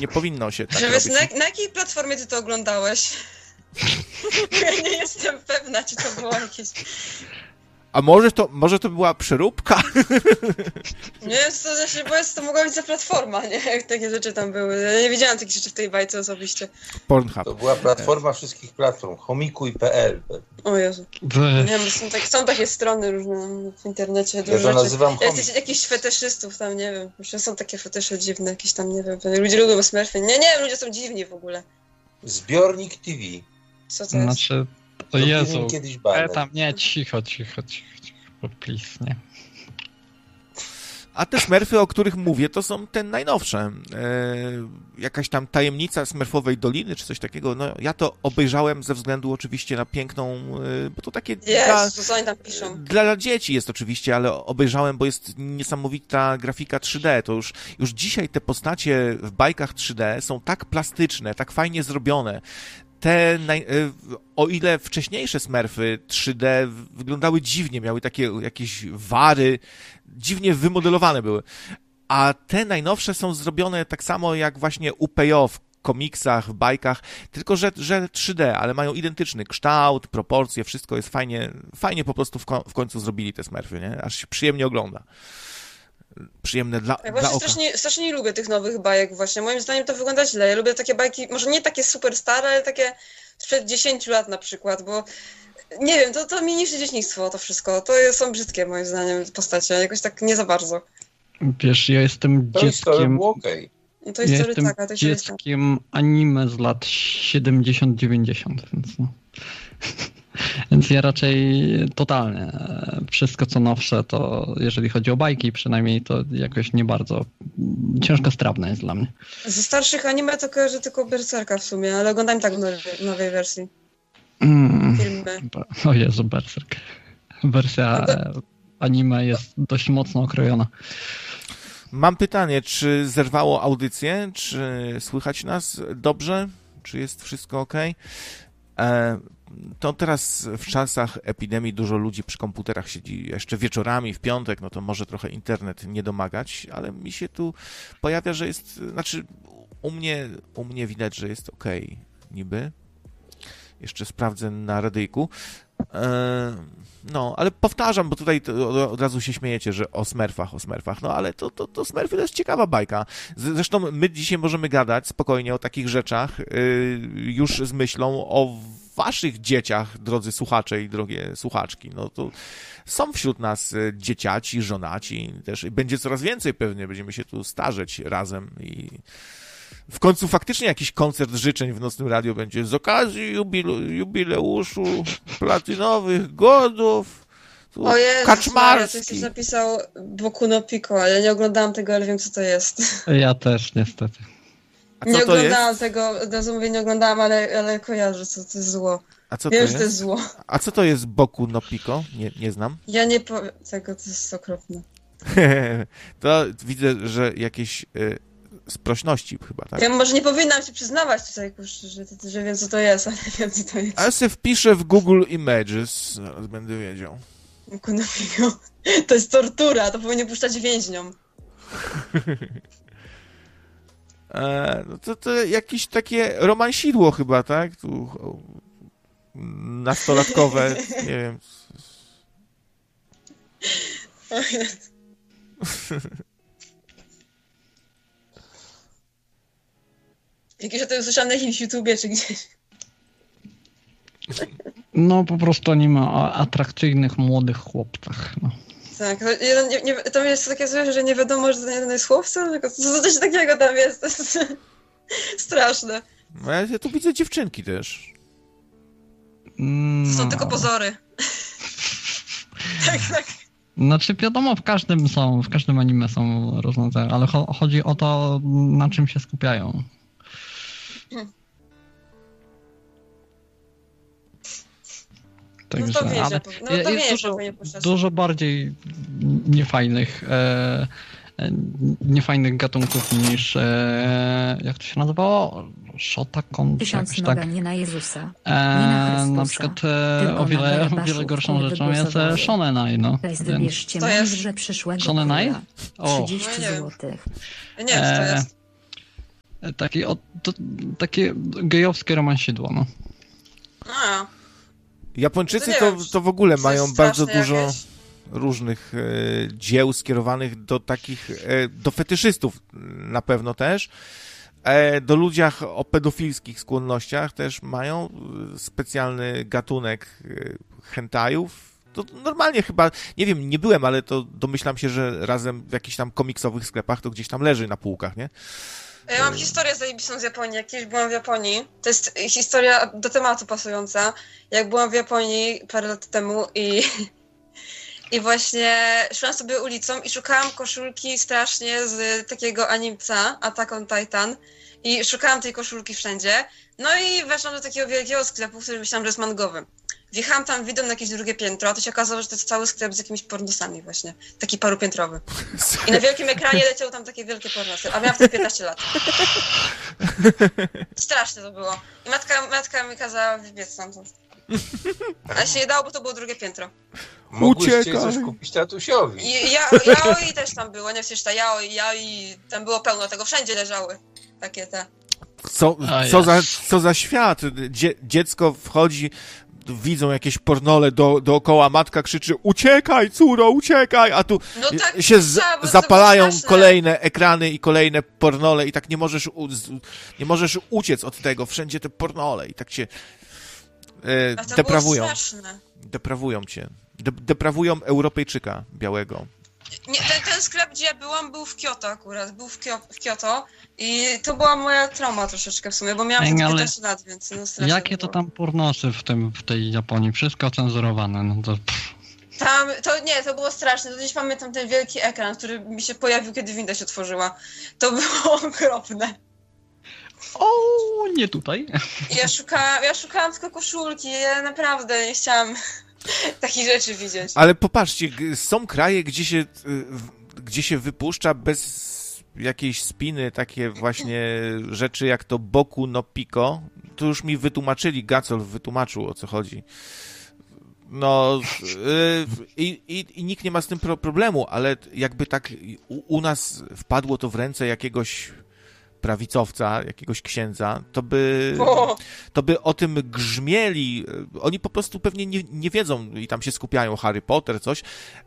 nie powinno się tak Wiesz, robić. na jakiej platformie ty to oglądałeś? Ja nie jestem pewna, czy to było jakieś... A może to była przeróbka? Nie, to mogła być za platforma, nie? Jak takie rzeczy tam były. Ja nie widziałam takich rzeczy w tej bajce osobiście. Pornhub. To była platforma wszystkich platform. Homikuj.pl. O Jezu. Nie wiem, są takie strony różne w internecie. Ja to nazywam Jesteś jakichś fetyszystów tam, nie wiem. Myślę, są takie fetysze dziwne, jakieś tam, nie wiem. Ludzie lubią smurfy. Nie, ludzie są dziwni w ogóle. Zbiornik TV. Co to jest? Znaczy, o Jezu, kiedyś baner. tam nie, cicho, please, nie. A te smurfy, o których mówię, to są te najnowsze. Jakaś tam tajemnica Smurfowej Doliny, czy coś takiego. No, ja to obejrzałem ze względu oczywiście na piękną, bo to takie co oni tam piszą? dla dzieci jest oczywiście, ale obejrzałem, bo jest niesamowita grafika 3D. To już dzisiaj te postacie w bajkach 3D są tak plastyczne, tak fajnie zrobione. O ile wcześniejsze smurfy 3D wyglądały dziwnie, miały takie jakieś wary, dziwnie wymodelowane były, a te najnowsze są zrobione tak samo jak właśnie UPO w komiksach, w bajkach, tylko że 3D, ale mają identyczny kształt, proporcje, wszystko jest fajnie po prostu w końcu zrobili te smurfy, nie? Aż się przyjemnie ogląda. Przyjemne dla oka. Strasznie nie lubię tych nowych bajek właśnie. Moim zdaniem to wygląda źle. Ja lubię takie bajki, może nie takie super stare, ale takie sprzed 10 lat na przykład, bo nie wiem, to mi niszczy dzieciństwo to wszystko. To są brzydkie moim zdaniem postacie, jakoś tak nie za bardzo. Wiesz, ja jestem dzieckiem... To jest dzieckiem anime z lat 70-90, więc... Więc ja raczej totalnie wszystko co nowsze, to jeżeli chodzi o bajki przynajmniej, to jakoś nie bardzo ciężko strawne jest dla mnie. Ze starszych anime to kojarzę tylko Berserka w sumie, ale oglądam tak w nowej wersji. Filmy. O Jezu, Berserk. Wersja anime jest dość mocno okrojona. Mam pytanie, czy zerwało audycję? Czy słychać nas dobrze? Czy jest wszystko ok? To teraz w czasach epidemii dużo ludzi przy komputerach siedzi, jeszcze wieczorami, w piątek, no to może trochę internet nie domagać, ale mi się tu pojawia, że jest, znaczy u mnie widać, że jest ok, niby. Jeszcze sprawdzę na radyjku. No, ale powtarzam, bo tutaj od razu się śmiejecie, że o Smurfach, no ale to Smurfy to jest ciekawa bajka. Zresztą my dzisiaj możemy gadać spokojnie o takich rzeczach, już z myślą o waszych dzieciach, drodzy słuchacze i drogie słuchaczki. No to są wśród nas dzieciaci, żonaci, też będzie coraz więcej pewnie, będziemy się tu starzeć razem i w końcu faktycznie jakiś koncert życzeń w Nocnym Radiu będzie z okazji jubileuszu platynowych godów. O Jezus, Kaczmarski. ktoś napisał Boku no Pico, ale nie oglądałam tego, ale wiem co to jest. Ja też niestety. A co nie to oglądałam jest? tego, od razu mówię, nie oglądałam, ale kojarzę, co to jest zło. A co wiem, to że jest? to jest zło. A co to jest Boku no Pico? Nie znam. Ja nie powiem tego, to jest okropne. To widzę, że jakieś sprośności chyba, tak? Ja może nie powinnam się przyznawać tutaj, że wiem co to jest, ale wiem co to jest. A ja sobie wpiszę w Google Images, zaraz będę wiedział. Boku no Pico. To jest tortura, to powinien puszczać więźniom. No to jakieś takie romansidło chyba, tak? Tu nastolatkowe, nie wiem. O Jezu. Jakieś o tym słyszałam na jakimś YouTubie czy gdzieś. No po prostu anime o atrakcyjnych młodych chłopcach. No. Tak, to jest takie złe, że nie wiadomo, że ten jeden jest chłopcem, tylko co coś takiego tam jest, to jest straszne. No ja tu widzę dziewczynki też. To są tylko pozory. Tak. Znaczy wiadomo, w każdym anime są rozwiązania, ale chodzi o to, na czym się skupiają. Także, jest dużo bardziej niefajnych gatunków niż jak to się nazywało? Shotacon? Tysiąc noga nie na Jezusa, nie na Chrystusa. Na przykład o wiele gorszą rzeczą jest Shonenai, no. Wybierzcie mądrze przyszłego Shonenai? 30 złotych. Nie wiem, co to jest. Takie gejowskie romansidło, no. A, Japończycy to nie wiem, to w ogóle to mają jest bardzo straszne dużo jakieś. różnych dzieł skierowanych do takich, do fetyszystów na pewno też. Do ludziach o pedofilskich skłonnościach też mają specjalny gatunek hentajów. To normalnie chyba, nie wiem, nie byłem, ale to domyślam się, że razem w jakichś tam komiksowych sklepach to gdzieś tam leży na półkach, nie? Ja mam historię zajebistą z Japonii. Jak kiedyś byłam w Japonii, to jest historia do tematu pasująca. Jak byłam w Japonii parę lat temu i właśnie szłam sobie ulicą i szukałam koszulki strasznie z takiego animca, Attack on Titan. I szukałam tej koszulki wszędzie. No i weszłam do takiego wielkiego sklepu, który myślałam, że jest mangowy. Wjechałam tam, widom na jakieś drugie piętro, a to się okazało, że to jest cały sklep z jakimiś pornosami właśnie. Taki parupiętrowy. I na wielkim ekranie leciały tam takie wielkie pornosy, a miałam wtedy 15 lat. Straszne to było. I matka mi kazała wybiec stamtąd. Ale się nie dało, bo to było drugie piętro. Mogłyście coś kupić tatusiowi. I yaoi też tam było, nie przecież ta yaoi, tam było pełno tego, wszędzie leżały takie te. Co za świat? Dziecko wchodzi, widzą jakieś pornole dookoła, matka krzyczy: uciekaj, córo, uciekaj, a tu No tak, się zapalają straszne. kolejne ekrany i kolejne pornole i tak nie możesz uciec od tego, wszędzie te pornole i tak cię deprawują. Było straszne. Deprawują cię. Deprawują Europejczyka białego. Nie, ten sklep, gdzie ja byłam, był w Kyoto akurat, był w Kyoto i to była moja trauma troszeczkę w sumie, bo miałam wtedy 15 lat, więc no strasznie. Jakie to tam pornosy w tej Japonii? Wszystko cenzurowane, no to... To było straszne, to gdzieś pamiętam ten wielki ekran, który mi się pojawił, kiedy winda się otworzyła. To było okropne. O, nie tutaj. Ja szukałam tylko koszulki, ja naprawdę nie chciałam takich rzeczy widzieć. Ale popatrzcie, są kraje, gdzie się wypuszcza bez jakiejś spiny takie właśnie rzeczy jak to Boku no Pico. To już mi wytłumaczyli, Gacol wytłumaczył, o co chodzi. No i nikt nie ma z tym problemu, ale jakby tak u nas wpadło to w ręce jakiegoś prawicowca, jakiegoś księdza, to by o tym grzmieli. Oni po prostu pewnie nie wiedzą i tam się skupiają, Harry Potter, coś,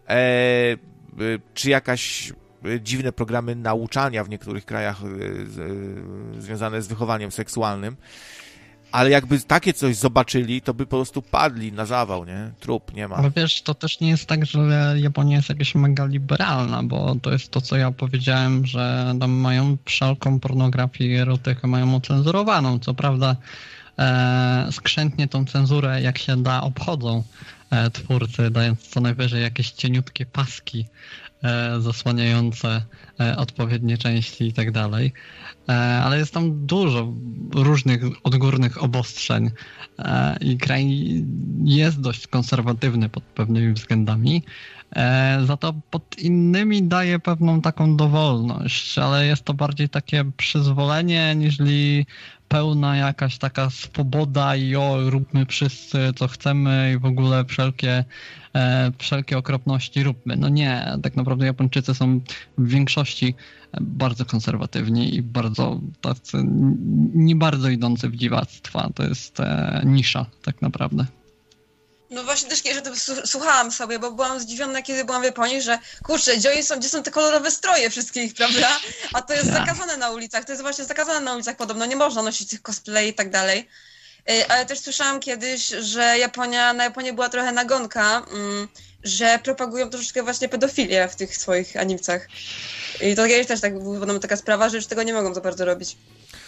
czy jakaś dziwne programy nauczania w niektórych krajach związane z wychowaniem seksualnym, ale jakby takie coś zobaczyli, to by po prostu padli na zawał, nie? Trup, nie ma. Ale wiesz, to też nie jest tak, że Japonia jest jakaś mega liberalna, bo to jest to, co ja powiedziałem, że tam mają wszelką pornografię i erotykę mają ocenzurowaną. Co prawda skrzętnie tą cenzurę, jak się da, obchodzą twórcy, dając co najwyżej jakieś cieniutkie paski zasłaniające odpowiednie części i tak dalej. Ale jest tam dużo różnych odgórnych obostrzeń i kraj jest dość konserwatywny pod pewnymi względami. Za to pod innymi daje pewną taką dowolność, ale jest to bardziej takie przyzwolenie niżli pełna jakaś taka swoboda i róbmy wszyscy co chcemy i w ogóle wszelkie okropności róbmy. No nie, tak naprawdę Japończycy są w większości bardzo konserwatywni i bardzo tacy nie bardzo idący w dziwactwa. To jest nisza tak naprawdę. No właśnie też że to słuchałam sobie, bo byłam zdziwiona, kiedy byłam w Japonii, że kurczę, gdzie są te kolorowe stroje wszystkich, prawda? A to jest zakazane na ulicach, to jest właśnie zakazane na ulicach podobno, nie można nosić tych cosplay i tak dalej. Ale też słyszałam kiedyś, że na Japonię była trochę nagonka, że propagują troszeczkę właśnie pedofilię w tych swoich animcach. I to kiedyś też tak była taka sprawa, że już tego nie mogą za bardzo robić.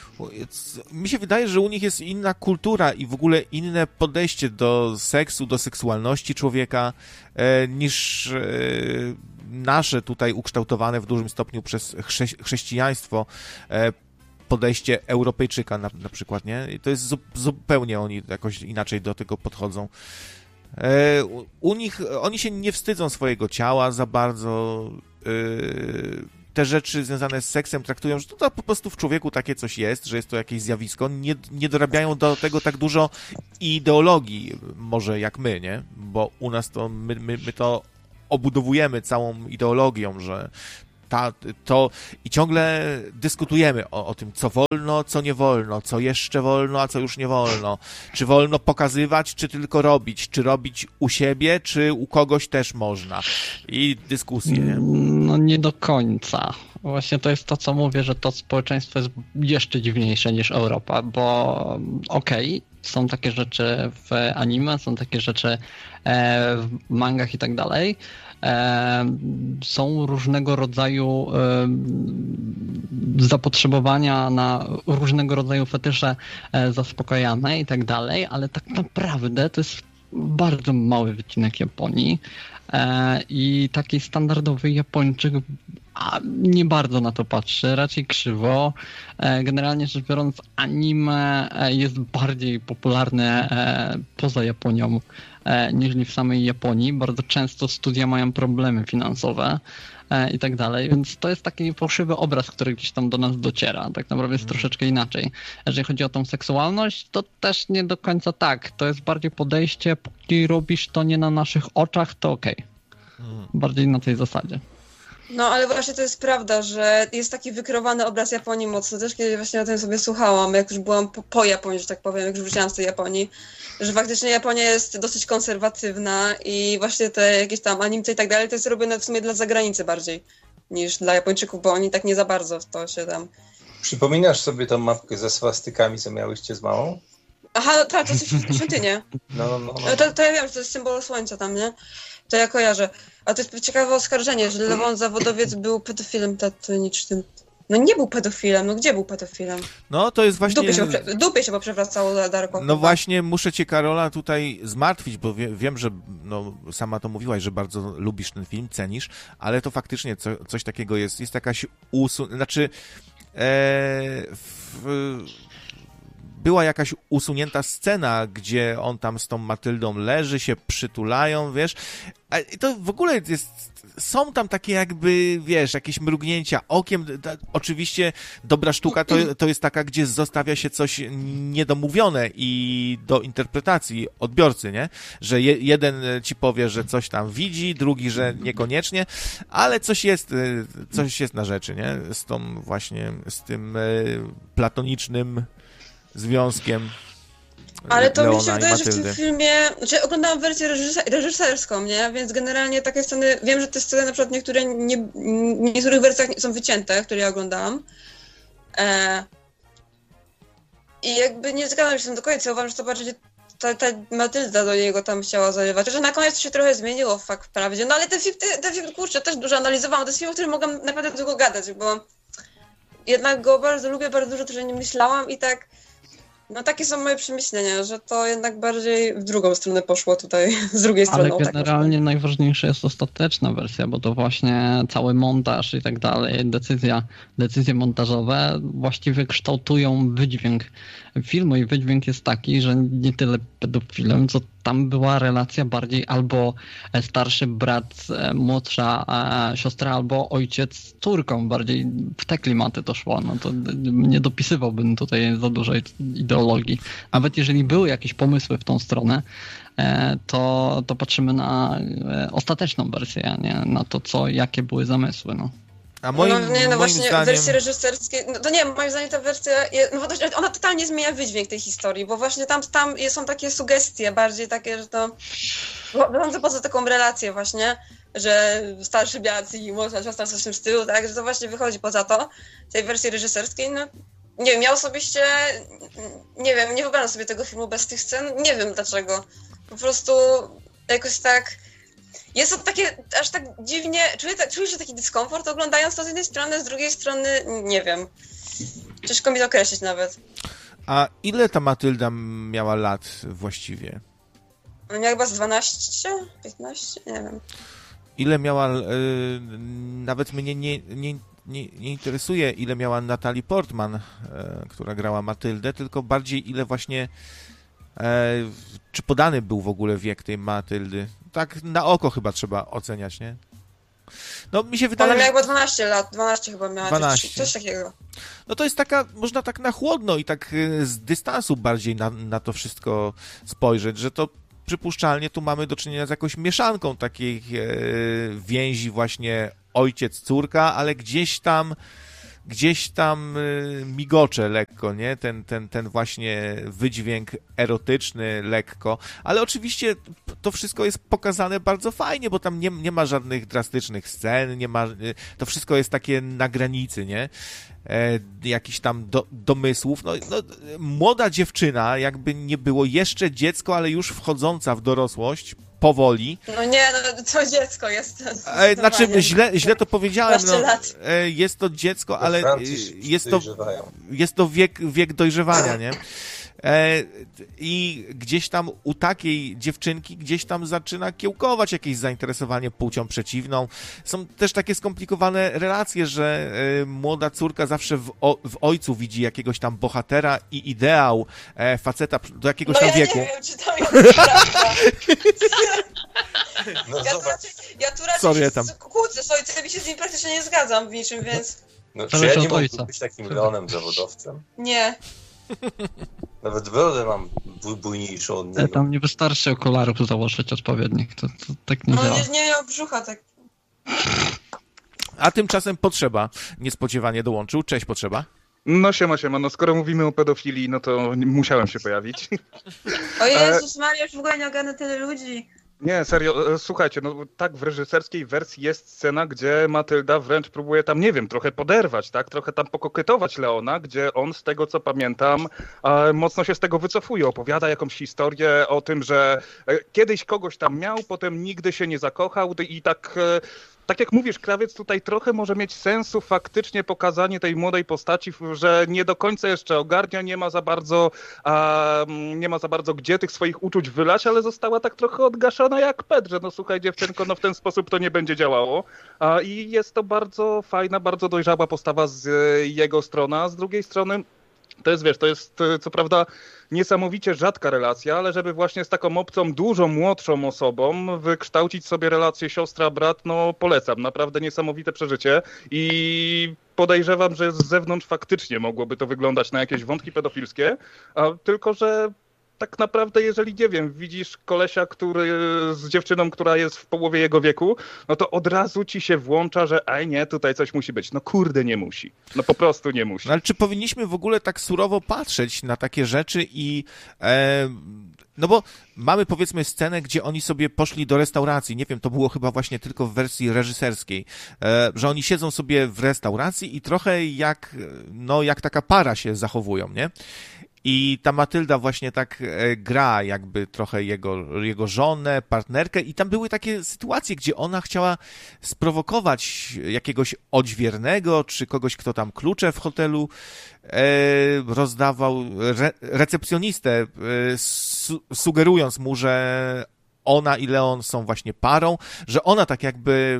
Mi się wydaje, że u nich jest inna kultura i w ogóle inne podejście do seksu, do seksualności człowieka niż nasze tutaj ukształtowane w dużym stopniu przez chrześcijaństwo podejście Europejczyka na przykład, nie? I to jest zupełnie oni jakoś inaczej do tego podchodzą. U nich oni się nie wstydzą swojego ciała za bardzo. Te rzeczy związane z seksem traktują, że to po prostu w człowieku takie coś jest, że jest to jakieś zjawisko. Nie dorabiają do tego tak dużo ideologii, może jak my, nie? Bo u nas to my to obudowujemy całą ideologią, że I ciągle dyskutujemy o tym, co wolno, co nie wolno, co jeszcze wolno, a co już nie wolno. Czy wolno pokazywać, czy tylko robić? Czy robić u siebie, czy u kogoś też można? I dyskusje. No nie do końca. Właśnie to jest to, co mówię, że to społeczeństwo jest jeszcze dziwniejsze niż Europa, bo są takie rzeczy w anime, są takie rzeczy w mangach i tak dalej. Są różnego rodzaju zapotrzebowania na różnego rodzaju fetysze zaspokajane i tak dalej, ale tak naprawdę to jest bardzo mały wycinek Japonii i taki standardowy Japończyk nie bardzo na to patrzy, raczej krzywo. Generalnie rzecz biorąc, anime jest bardziej popularne poza Japonią niż w samej Japonii. Bardzo często studia mają problemy finansowe i tak dalej, więc to jest taki fałszywy obraz, który gdzieś tam do nas dociera. Tak naprawdę jest troszeczkę inaczej. Jeżeli chodzi o tą seksualność, to też nie do końca tak. To jest bardziej podejście, póki robisz to nie na naszych oczach, to okej. Bardziej na tej zasadzie. No, ale właśnie to jest prawda, że jest taki wykreowany obraz Japonii mocno. Też kiedy właśnie o tym sobie słuchałam, jak już byłam po Japonii, że tak powiem, jak już wróciłam z tej Japonii, że faktycznie Japonia jest dosyć konserwatywna i właśnie te jakieś tam animce i tak dalej, to jest robione w sumie dla zagranicy bardziej niż dla Japończyków, bo oni tak nie za bardzo w to się tam... Przypominasz sobie tą mapkę ze swastykami, co miałyście z mamą? Aha, no tak, to jest świątynie. No. To ja wiem, że to jest symbol słońca tam, nie? To ja kojarzę. A to jest ciekawe oskarżenie, że Lewon Zawodowiec był pedofilem tatonicznym. No nie był pedofilem, no gdzie był pedofilem? No to jest właśnie... W dupie się poprzewracało Darko. No właśnie muszę cię, Karola, tutaj zmartwić, bo wiem, że sama to mówiłaś, że bardzo lubisz ten film, cenisz, ale to faktycznie coś takiego jest. Jest jakaś była jakaś usunięta scena, gdzie on tam z tą Matyldą leży, się przytulają, wiesz. I to w ogóle są tam takie jakby, wiesz, jakieś mrugnięcia okiem. Oczywiście dobra sztuka to jest taka, gdzie zostawia się coś niedomówione i do interpretacji odbiorcy, nie? Że jeden ci powie, że coś tam widzi, drugi, że niekoniecznie, ale coś jest na rzeczy, nie? Z tym platonicznym związkiem. Ale to Leona mi się wydaje, że w tym filmie... Znaczy, oglądałam wersję reżyserską, nie? Więc generalnie takie sceny... Wiem, że te sceny na przykład w niektórych wersjach są wycięte, które ja oglądałam. I jakby nie zgadzam się z tym do końca. Uważam, że to bardziej ta Matylda do niego tam chciała zarywać. Że na koniec to się trochę zmieniło wprawdzie. No ale ten film, kurczę, też dużo analizowałam. To jest film, o którym mogłam naprawdę długo gadać, bo jednak go bardzo lubię, bardzo dużo też o nim myślałam i tak... No takie są moje przemyślenia, że to jednak bardziej w drugą stronę poszło tutaj, z drugiej strony. Ale generalnie najważniejsza jest ostateczna wersja, bo to właśnie cały montaż i tak dalej, decyzje montażowe właściwie kształtują wydźwięk filmu i wydźwięk jest taki, że nie tyle pedofilem, co tam była relacja bardziej albo starszy brat, młodsza siostra, albo ojciec z córką. Bardziej w te klimaty to szło. No to nie dopisywałbym tutaj za dużej ideologii. Nawet jeżeli były jakieś pomysły w tą stronę, to patrzymy na ostateczną wersję, a nie na to, jakie były zamysły. No. A moim właśnie zdaniem... w wersji reżyserskiej, no to nie, moim zdaniem ta wersja, ona totalnie zmienia wydźwięk tej historii, bo właśnie tam są takie sugestie bardziej takie, że to wychodzące poza taką relację właśnie, że starszy brat i młodsza siostra coś w tym stylu, tak, że to właśnie wychodzi poza to, tej wersji reżyserskiej, no nie wiem, ja osobiście, nie wiem, nie wyobrażam sobie tego filmu bez tych scen, nie wiem dlaczego, po prostu jakoś tak... Jest to takie, aż tak dziwnie, czuję się taki dyskomfort oglądając to z jednej strony, z drugiej strony nie wiem. Ciężko mi to określić nawet. A ile ta Matylda miała lat właściwie? Ona miała chyba z 12? 15? Nie wiem. Ile miała, nawet mnie nie interesuje, ile miała Natalie Portman, która grała Matyldę, tylko bardziej ile właśnie, czy podany był w ogóle wiek tej Matyldy. Tak na oko chyba trzeba oceniać, nie? No mi się wydaje... Ona miała chyba 12 lat, 12 chyba miała, 12. Coś takiego. No to jest taka, można tak na chłodno i tak z dystansu bardziej na to wszystko spojrzeć, że to przypuszczalnie tu mamy do czynienia z jakąś mieszanką takich więzi właśnie ojciec, córka, ale gdzieś tam migocze lekko, nie? Ten właśnie wydźwięk erotyczny lekko, ale oczywiście to wszystko jest pokazane bardzo fajnie, bo tam nie ma żadnych drastycznych scen, to wszystko jest takie na granicy, nie? Jakichś tam domysłów. No, młoda dziewczyna, jakby nie było, jeszcze dziecko, ale już wchodząca w dorosłość, powoli. No nie, no to dziecko jest. Znaczy, źle to powiedziałem. No, jest to dziecko, ale jest to wiek dojrzewania, nie? I gdzieś tam u takiej dziewczynki gdzieś tam zaczyna kiełkować jakieś zainteresowanie płcią przeciwną. Są też takie skomplikowane relacje, że młoda córka zawsze w ojcu widzi jakiegoś tam bohatera i ideał faceta do jakiegoś tam wieku. Nie wiem, czy to jest prawda. No, ja tu raczej Sorry, się kłócę z ojcem i się z nim praktycznie nie zgadzam w niczym, więc... No, czy ja nie mógłbym być takim Leonem zawodowcem? Nie. Nawet brodę mam bujniejszą od niego. Tam nie wystarczy okularów założyć odpowiednich, to tak nie działa. Nie miał brzucha, tak. A tymczasem Potrzeba niespodziewanie dołączył. Cześć, Potrzeba. No siema, no skoro mówimy o pedofilii, no to musiałem się pojawić. O Jezus Maria, już w ogóle nie ogarnę tyle ludzi. Nie, serio, słuchajcie, no tak w reżyserskiej wersji jest scena, gdzie Matylda wręcz próbuje tam, nie wiem, trochę poderwać, tak, trochę tam pokokietować Leona, gdzie on, z tego co pamiętam, mocno się z tego wycofuje, opowiada jakąś historię o tym, że kiedyś kogoś tam miał, potem nigdy się nie zakochał i tak jak mówisz, Krawiec, tutaj trochę może mieć sensu faktycznie pokazanie tej młodej postaci, że nie do końca jeszcze ogarnia, nie ma za bardzo gdzie tych swoich uczuć wylać, ale została tak trochę odgaszona jak Pet, że no słuchaj dziewczynko, no w ten sposób to nie będzie działało. I jest to bardzo fajna, bardzo dojrzała postawa z jego strony, a z drugiej strony to jest co prawda niesamowicie rzadka relacja, ale żeby właśnie z taką obcą, dużo młodszą osobą wykształcić sobie relację siostra-brat, no polecam. Naprawdę niesamowite przeżycie i podejrzewam, że z zewnątrz faktycznie mogłoby to wyglądać na jakieś wątki pedofilskie, tylko że tak naprawdę, jeżeli, nie wiem, widzisz kolesia, który z dziewczyną, która jest w połowie jego wieku, no to od razu ci się włącza, że nie, tutaj coś musi być. No kurde, nie musi. No po prostu nie musi. No ale czy powinniśmy w ogóle tak surowo patrzeć na takie rzeczy i... No bo mamy, powiedzmy, scenę, gdzie oni sobie poszli do restauracji. Nie wiem, to było chyba właśnie tylko w wersji reżyserskiej, że oni siedzą sobie w restauracji i trochę jak taka para się zachowują, nie? I ta Matylda właśnie tak gra jakby trochę jego żonę, partnerkę i tam były takie sytuacje, gdzie ona chciała sprowokować jakiegoś odźwiernego, czy kogoś, kto tam klucze w hotelu rozdawał, recepcjonistę, sugerując mu, że ona i Leon są właśnie parą, że ona tak jakby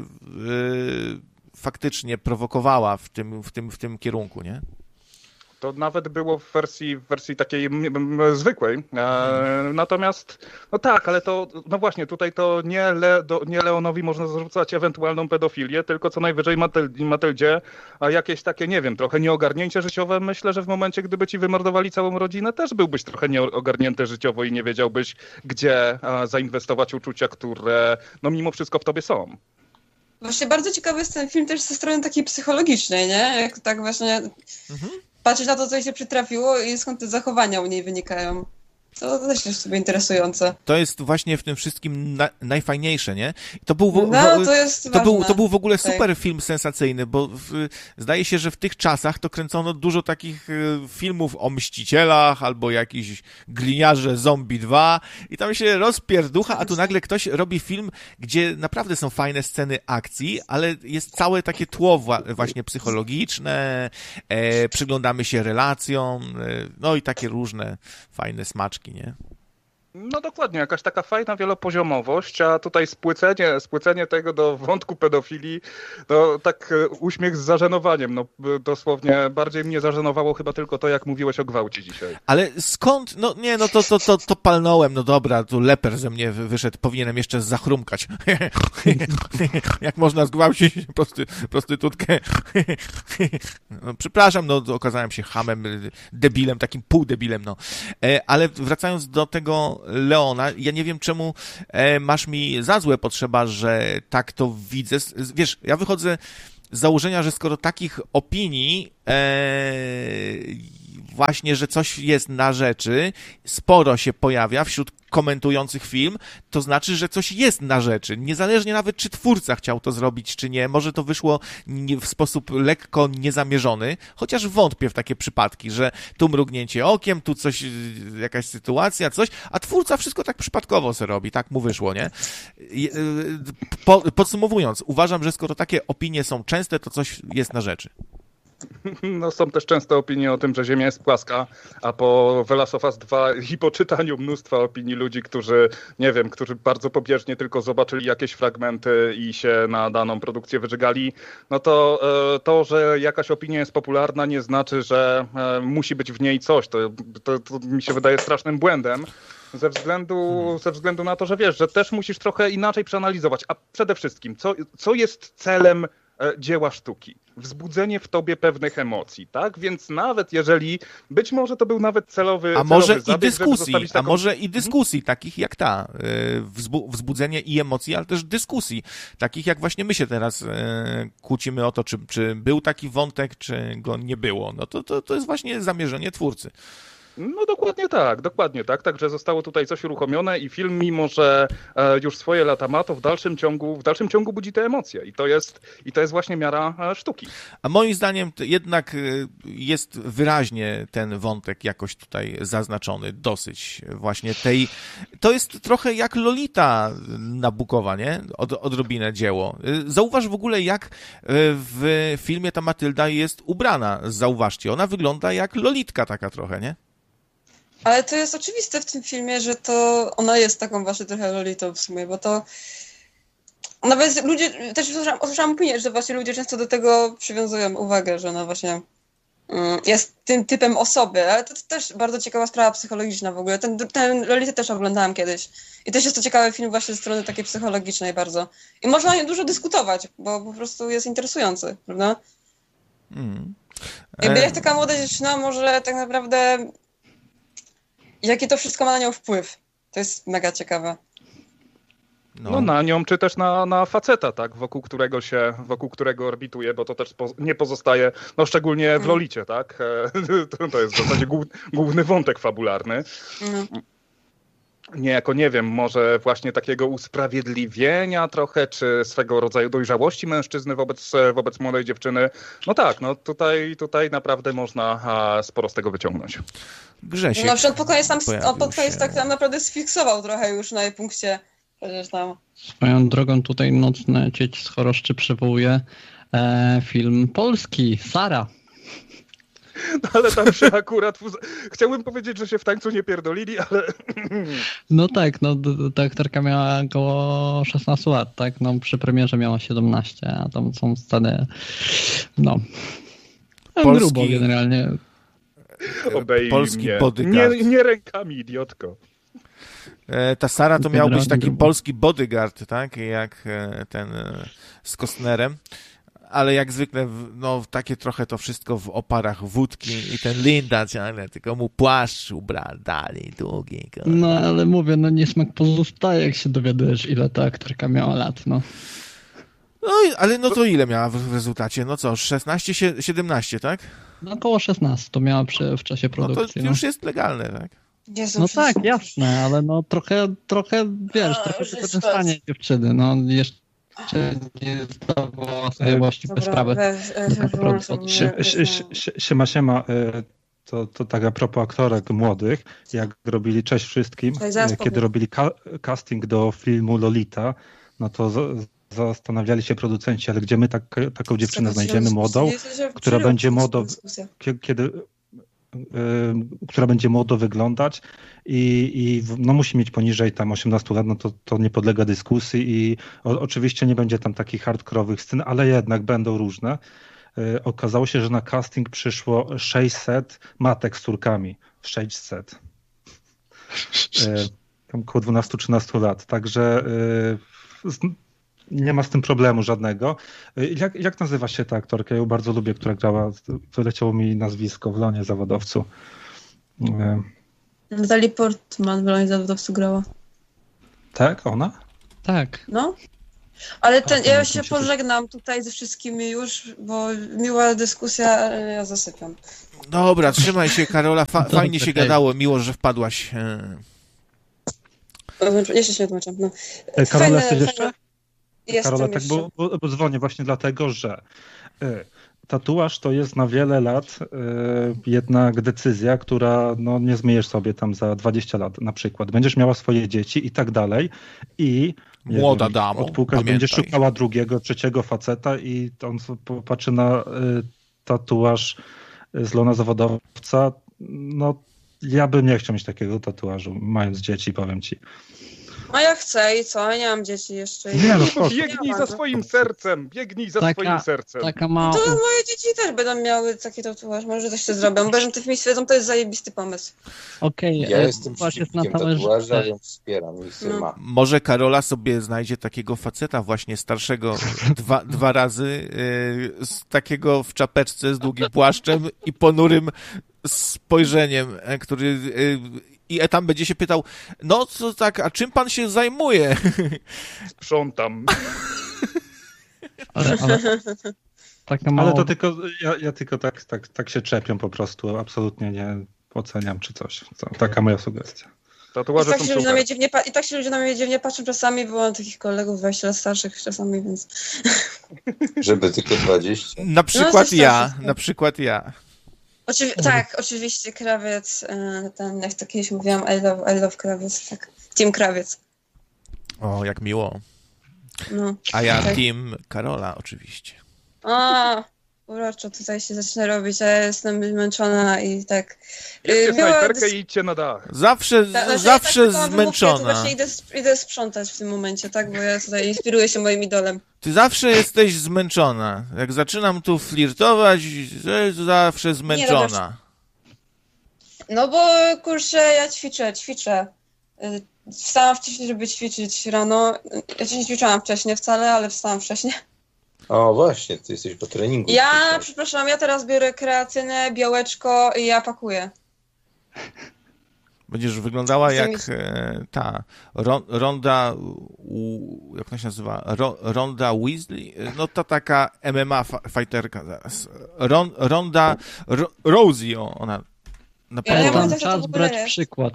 faktycznie prowokowała w tym kierunku, nie? To nawet było w wersji takiej zwykłej. Natomiast, no tak, ale to, no właśnie, tutaj to nie Leonowi można zarzucać ewentualną pedofilię, tylko co najwyżej Matyldzie, a jakieś takie, nie wiem, trochę nieogarnięcie życiowe. Myślę, że w momencie, gdyby ci wymordowali całą rodzinę, też byłbyś trochę nieogarnięty życiowo i nie wiedziałbyś, gdzie zainwestować uczucia, które, no mimo wszystko w tobie są. Właśnie bardzo ciekawy jest ten film też ze strony takiej psychologicznej, nie? Jak tak właśnie... patrzeć na to, co jej się przytrafiło i skąd te zachowania u niej wynikają. To też jest sobie interesujące. To jest właśnie w tym wszystkim najfajniejsze, nie? To był w ogóle super film sensacyjny, bo zdaje się, że w tych czasach to kręcono dużo takich filmów o Mścicielach albo jakiś Gliniarze Zombie 2 i tam się rozpierducha, a tu nagle ktoś robi film, gdzie naprawdę są fajne sceny akcji, ale jest całe takie tło właśnie psychologiczne, przyglądamy się relacjom, no i takie różne fajne smaczki, nie? No dokładnie, jakaś taka fajna wielopoziomowość, a tutaj spłycenie tego do wątku pedofilii, no tak uśmiech z zażenowaniem, no dosłownie bardziej mnie zażenowało chyba tylko to, jak mówiłeś o gwałcie dzisiaj. Ale skąd? No nie, no to palnąłem, no dobra, tu leper ze mnie wyszedł, powinienem jeszcze zachrumkać. Jak można zgwałcić prostytutkę? No, przepraszam, no okazałem się chamem, debilem, takim półdebilem, no. Ale wracając do tego Leona. Ja nie wiem, czemu masz mi za złe potrzeba, że tak to widzę. Wiesz, ja wychodzę z założenia, że skoro takich opinii właśnie, że coś jest na rzeczy, sporo się pojawia wśród komentujących film, to znaczy, że coś jest na rzeczy. Niezależnie nawet, czy twórca chciał to zrobić, czy nie. Może to wyszło w sposób lekko niezamierzony, chociaż wątpię w takie przypadki, że tu mrugnięcie okiem, tu coś, jakaś sytuacja, coś, a twórca wszystko tak przypadkowo se robi, tak mu wyszło, nie? Podsumowując, uważam, że skoro takie opinie są częste, to coś jest na rzeczy. No, są też częste opinie o tym, że Ziemia jest płaska, a po The Last of Us 2 i po czytaniu mnóstwa opinii ludzi, którzy, nie wiem, którzy bardzo pobieżnie tylko zobaczyli jakieś fragmenty i się na daną produkcję wyżygali, no to, że jakaś opinia jest popularna, nie znaczy, że musi być w niej coś. To mi się wydaje strasznym błędem. Ze względu na to, że wiesz, że też musisz trochę inaczej przeanalizować, a przede wszystkim, co jest celem dzieła sztuki? Wzbudzenie w tobie pewnych emocji, tak? Więc nawet jeżeli, być może to był nawet celowy zabieg, i dyskusji takich jak ta, wzbudzenie i emocji, ale też dyskusji, takich jak właśnie my się teraz kłócimy o to, czy był taki wątek, czy go nie było. No to jest właśnie zamierzenie twórcy. No dokładnie tak. Także zostało tutaj coś uruchomione i film, mimo że już swoje lata ma, to w dalszym ciągu budzi te emocje i to jest właśnie miara sztuki. A moim zdaniem jednak jest wyraźnie ten wątek jakoś tutaj zaznaczony, dosyć właśnie tej... To jest trochę jak Lolita Nabukowa, nie? Odrobinę dzieło. Zauważ w ogóle, jak w filmie ta Matylda jest ubrana. Zauważcie, ona wygląda jak Lolitka taka trochę, nie? Ale to jest oczywiste w tym filmie, że to ona jest taką właśnie trochę Lolitą w sumie, bo to nawet ludzie, też usłyszałam opinię, że właśnie ludzie często do tego przywiązują uwagę, że ona właśnie jest tym typem osoby, ale to też bardzo ciekawa sprawa psychologiczna w ogóle. Ten Lolitę też oglądałam kiedyś i też jest to ciekawy film właśnie ze strony takiej psychologicznej bardzo. I można o nim dużo dyskutować, bo po prostu jest interesujący, prawda? Jakby jak taka młoda dziewczyna może tak naprawdę... Jaki to wszystko ma na nią wpływ? To jest mega ciekawe. No na nią, czy też na faceta, tak, wokół którego orbituje, bo to też nie pozostaje, no szczególnie w Lolicie, tak? To jest w zasadzie główny wątek fabularny. Niejako, nie wiem, może właśnie takiego usprawiedliwienia trochę, czy swego rodzaju dojrzałości mężczyzny wobec młodej dziewczyny. No tak, no tutaj naprawdę można sporo z tego wyciągnąć. Grzesiek. No przecież pod koniec tak tam naprawdę sfiksował trochę już na jej punkcie. Przecież tam. Swoją drogą tutaj Nocne Cieć z Choroszczy przywołuje film polski, Sara. No ale tam się akurat... Chciałbym powiedzieć, że się w tańcu nie pierdolili, ale... No tak, no ta aktorka miała około 16 lat, tak? No przy premierze miała 17, a tam są sceny... No... Polski... Grubo generalnie. Obejmie. Polski bodyguard. Nie rękami, idiotko. Ta Sara to miał być taki polski bodyguard, tak? Jak ten z Costnerem. Ale jak zwykle, no takie trochę to wszystko w oparach wódki i ten Linda ciągle tylko mu płaszcz ubrał dalej, długi. No ale mówię, no niesmak pozostaje, jak się dowiadujesz, ile ta aktorka miała lat, no. No ale no to ile miała w rezultacie? No co, 16, 17, tak? No około 16 to miała w czasie produkcji. No to już jest legalne, tak? Jezu, no tak, jasne, ale no trochę wiesz, trochę wykorzystanie dziewczyny, no jeszcze nie zdawała sobie właściwie sprawy. Siema. To tak a propos aktorek młodych, jak robili Cześć wszystkim, kiedy robili casting do filmu Lolita, no to zastanawiali się producenci, ale gdzie my taką dziewczynę znajdziemy młodą, która będzie która będzie młodo wyglądać i no musi mieć poniżej tam 18 lat, no to nie podlega dyskusji i oczywiście nie będzie tam takich hardkorowych scen, ale jednak będą różne. Okazało się, że na casting przyszło 600 matek z córkami. 600. Tam około 12-13 lat. Także nie ma z tym problemu żadnego. Jak nazywa się ta aktorka? Ja ją bardzo lubię, która grała, wyleciało mi nazwisko w Lonie Zawodowcu. Natalie Portman w Broń Zawodowców grała. Tak, ona? Tak. No. Ale ja się musi pożegnam tutaj ze wszystkimi już, bo miła dyskusja, ale ja zasypiam. Dobra, trzymaj się, Karola. Fajnie się gadało. Miło, że wpadłaś. Jeszcze się odłączam. No. Karola, jesteś jeszcze? Jestem Karola, tak, jeszcze. bo dzwonię właśnie dlatego, że tatuaż to jest na wiele lat jednak decyzja, która no, nie zmienisz sobie tam za 20 lat na przykład. Będziesz miała swoje dzieci i tak dalej i Młoda damo, odpukać, będziesz szukała drugiego, trzeciego faceta i on patrzy na tatuaż z lona zawodowca. No ja bym nie chciał mieć takiego tatuażu, mając dzieci, powiem ci. A ja chcę i co? Ja nie mam dzieci jeszcze. Nie, no, Biegnij za swoim sercem, swoim sercem. Taka mała... To moje dzieci też będą miały taki tatuaż, może też to zrobią. Bo że ty mi stwierdzą, to jest zajebisty pomysł. Okej, Ja jestem przeciwnikiem tatuaża, więc wspieram i syn ma. Może Karola sobie znajdzie takiego faceta właśnie starszego dwa razy, z takiego w czapeczce z długim płaszczem i ponurym spojrzeniem, który... I tam będzie się pytał, no co tak, a czym pan się zajmuje? Sprzątam. Ale taka mała... Ale to tylko, ja tylko tak się czepiam po prostu, absolutnie nie oceniam czy coś. Taka moja sugestia. Tatuaże są super. I tak się ludzie na mnie dziwnie patrzą czasami, bo mam takich kolegów 20 lat starszych czasami, więc... Żeby tylko 20. Na przykład ja. Tak, oczywiście, krawiec, ten, jak to kiedyś mówiłam, I love krawiec, tak. Team krawiec. O, jak miło. No, A ja tak. team Karola oczywiście. Uroczo tutaj się zaczyna robić, a ja jestem zmęczona i tak... Bierzcie snajperkę i idźcie na dach. Zawsze tak zmęczona. To właśnie idę sprzątać w tym momencie, tak? Bo ja tutaj inspiruję się moim idolem. Ty zawsze jesteś zmęczona. Jak zaczynam tu flirtować, to zawsze zmęczona. No bo, kurczę, ja ćwiczę. Wstałam wcześniej, żeby ćwiczyć rano. Ja nie ćwiczyłam wcześniej wcale, ale wstałam wcześniej. O właśnie, ty jesteś po treningu. Przepraszam, ja teraz biorę kreatynę, białeczko i ja pakuję. Będziesz wyglądała jak ta Ronda, jak ona się nazywa? Ronda Weasley? No to taka MMA fighterka zaraz. Ronda Rousey, ona na pewno. Czas brać przykład.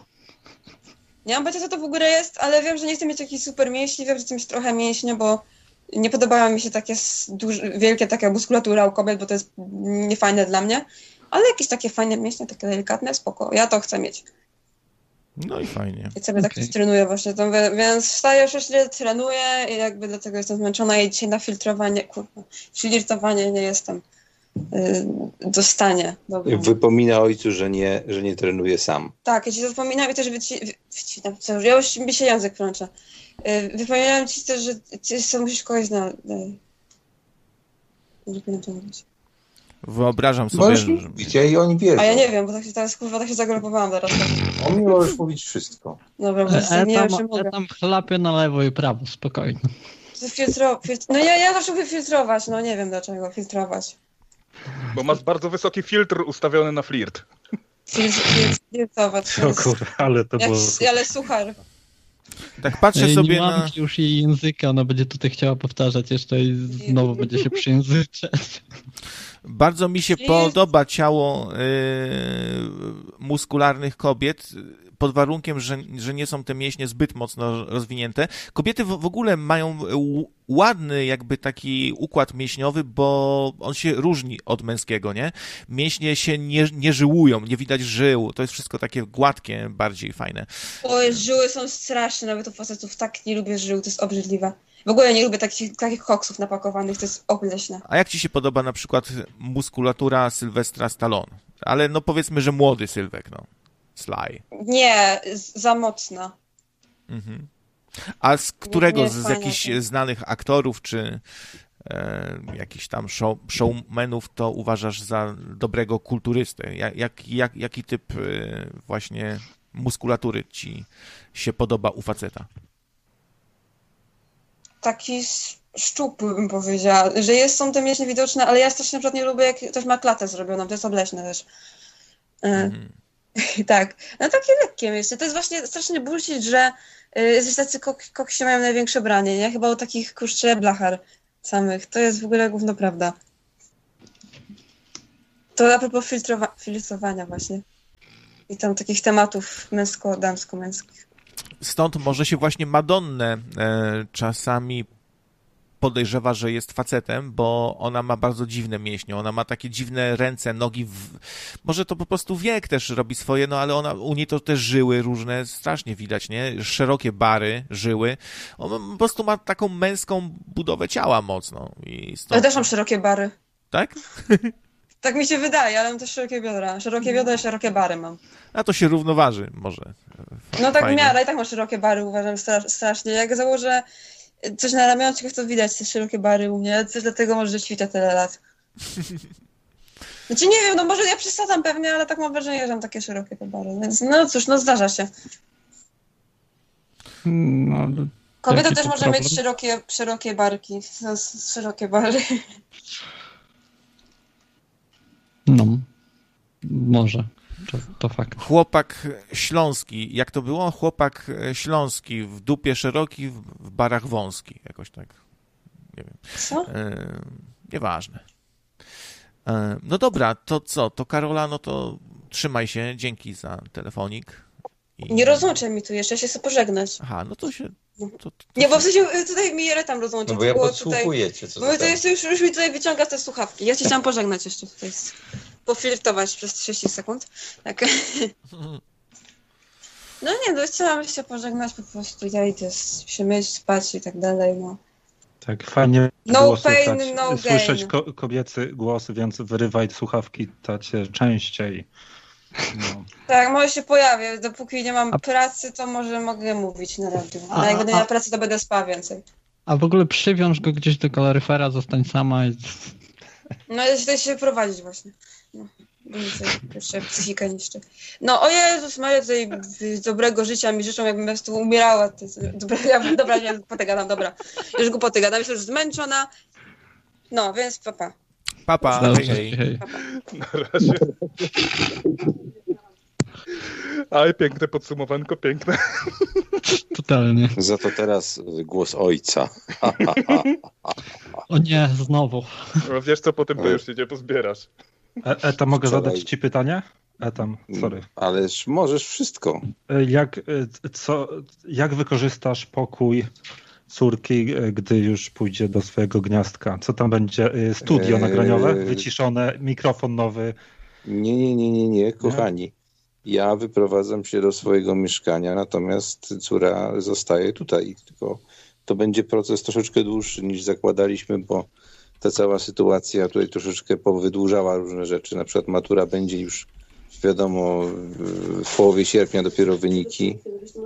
Nie mam pojęcia, co to w ogóle jest, ale wiem, że nie chcę mieć jakichś super mięśni, wiem, że chcę mieć trochę mięśnie, bo nie podobają mi się takie wielkie taka muskulatura u kobiet, bo to jest niefajne dla mnie, ale jakieś takie fajne mięśnie, takie delikatne, spoko, ja to chcę mieć. No i fajnie. I sobie tak trenuję właśnie, więc wstaję, 6 lat trenuję i jakby dlatego jestem zmęczona i dzisiaj na flirtowanie nie jestem do stanie. Wypomina ojcu, że nie trenuje sam. Tak, ja ci zapominam i też wycinam, ja już mi się język plącze. Wypominam ci też, że ty musisz kogoś znaleźć. Nie pamiętam co mówić. Wyobrażam sobie, możesz mówić, ja i oni wiedzą. A ja nie wiem, bo tak się teraz tak się zagrupowałam teraz. O mnie możesz mówić wszystko. Dobra, bo nie wiem, czy mogę. Ja tam chlapię na lewo i prawo, spokojnie. No ja zawsze lubię filtrować, no nie wiem dlaczego filtrować. Bo masz bardzo wysoki filtr ustawiony na flirt. Filtrować. O kurwa, ale to było... Ale suchar. Tak patrzę sobie nie mam już jej języka, ona będzie tutaj chciała powtarzać jeszcze i znowu będzie się przyjęzyczać. Bardzo mi się podoba ciało muskularnych kobiet, pod warunkiem, że nie są te mięśnie zbyt mocno rozwinięte. Kobiety w ogóle mają ładny jakby taki układ mięśniowy, bo on się różni od męskiego, nie? Mięśnie się nie żyłują, nie widać żył. To jest wszystko takie gładkie, bardziej fajne. Oj, żyły są straszne, nawet u facetów tak nie lubię żył, to jest obrzydliwe. W ogóle nie lubię takich koksów napakowanych, to jest obleśne. A jak ci się podoba na przykład muskulatura Sylwestra Stallone? Ale no powiedzmy, że młody Sylwek, no. Sly. Nie, za mocna. Mhm. A z którego z jakichś znanych aktorów, czy jakichś tam showmenów to uważasz za dobrego kulturystę? Jaki typ właśnie muskulatury ci się podoba u faceta? Taki szczupły bym powiedziała, że są te mięśnie widoczne, ale ja strasznie na przykład nie lubię, jak ktoś ma klatę zrobioną, to jest obleśne też. Tak. No takie lekkie miejsce. To jest właśnie strasznie bullshit, że tacy koksi mają największe branie, nie? Chyba u takich, kurczę, blachar samych. To jest w ogóle gówno prawda. To a propos filtrowania właśnie. I tam takich tematów męsko-damsko-męskich. Stąd może się właśnie Madonnę czasami podejrzewa, że jest facetem, bo ona ma bardzo dziwne mięśnie, ona ma takie dziwne ręce, nogi, może to po prostu wiek też robi swoje, no ale u niej to też żyły różne, strasznie widać, nie? Szerokie bary, żyły. Ona po prostu ma taką męską budowę ciała mocno. I stąd... Ja też mam szerokie bary. Tak? Tak mi się wydaje, ale mam też szerokie biodra. Szerokie biodra i szerokie bary mam. A to się równoważy może. No tak Fajnie. w miarę, i tak mam szerokie bary, uważam strasznie. Jak założę coś na ramionczkach, to widać te szerokie bary u mnie, też dlatego może ćwiczę tyle lat. Znaczy nie wiem, no może ja przesadzam pewnie, ale tak mam wrażenie, że mam takie szerokie te bary, więc no cóż, no zdarza się. No, Kobieta też może mieć szerokie barki, szerokie bary. No, może. To fakt. Chłopak śląski, jak to było? Chłopak śląski, w dupie szeroki, w barach wąski, jakoś tak. Nie wiem. Co? Nieważne. No dobra, to co? To Karola, no to trzymaj się, dzięki za telefonik. Nie rozłączę mi tu jeszcze, ja się chcę pożegnać. Aha, no to się... Nie, bo w sensie tutaj mi tam rozłączyć. No bo ja podsłuchuję cię, co bo to jest, już mi tutaj wyciąga te słuchawki. Ja ci chciałam pożegnać jeszcze tutaj. Poflirtować przez 30 sekund. Tak. No nie, no chciałam się pożegnać po prostu. Ja idę się myć, spać i tak dalej, no. Tak, fajnie No było pain, słychać, no słyszeć gain. kobiecy głos, więc wyrywaj słuchawki tacie częściej. No. Tak, może się pojawię. Dopóki nie mam pracy, to może mogę mówić na radiu. A jak będę miała pracę, to będę spała więcej. A w ogóle przywiąż go gdzieś do kaloryfera, zostań sama i... No ja się się prowadzić właśnie. No. Jeszcze psychikę niszczy. No o Jezus Maria, tutaj dobrego życia mi życzą, jakbym po prostu umierała. Dobra, nie głupoty gadam, dobra. Już głupoty gadam, jestem już zmęczona. No, więc papa. Papa, hej. Na razie. Aj, piękne podsumowanko, piękne. Totalnie. Za to teraz głos ojca. O nie, znowu. No, wiesz co, potem to już się nie pozbierasz. Etam, mogę zadać ci pytanie? Etam, sorry. Ależ możesz wszystko. Jak wykorzystasz pokój córki, gdy już pójdzie do swojego gniazdka? Co tam będzie? Studio nagraniowe, wyciszone, mikrofon nowy? Nie, kochani. Ja wyprowadzam się do swojego mieszkania, natomiast córa zostaje tutaj. Tylko to będzie proces troszeczkę dłuższy niż zakładaliśmy, bo ta cała sytuacja tutaj troszeczkę powydłużała różne rzeczy. Na przykład matura będzie już, wiadomo, w połowie sierpnia dopiero wyniki.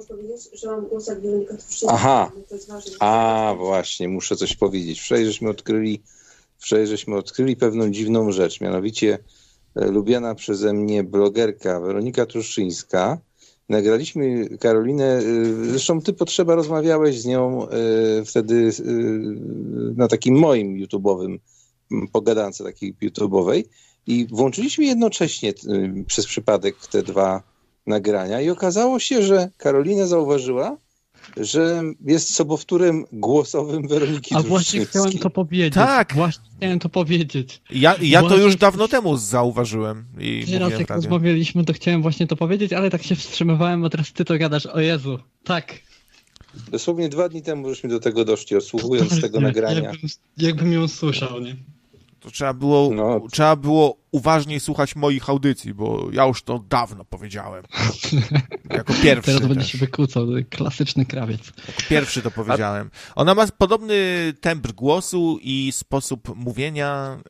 Aha, właśnie, muszę coś powiedzieć. Wczoraj żeśmy odkryli pewną dziwną rzecz, mianowicie lubiana przeze mnie blogerka Weronika Truszczyńska. Nagraliśmy Karolinę, zresztą ty Potrzeba rozmawiałeś z nią wtedy na takim moim YouTube'owym pogadance takiej YouTube'owej i włączyliśmy jednocześnie przez przypadek te dwa nagrania i okazało się, że Karolina zauważyła, że jest sobowtórem głosowym Weroniki Truszczyńskiej. A właśnie chciałem to powiedzieć. Tak. Właśnie chciałem to powiedzieć. Ja to już dawno temu zauważyłem. I teraz jak rozmawialiśmy, to chciałem właśnie to powiedzieć, ale tak się wstrzymywałem, bo teraz ty to gadasz. O Jezu, tak. Dosłownie 2 dni temu żeśmy do tego doszli, odsłuchując tego nagrania. Jakbym ją słyszał, nie? To trzeba było uważniej słuchać moich audycji, bo ja już to dawno powiedziałem. Jako pierwszy. Teraz będę się wykłócał, klasyczny krawiec. Jako pierwszy to powiedziałem. Ona ma podobny tembr głosu i sposób mówienia.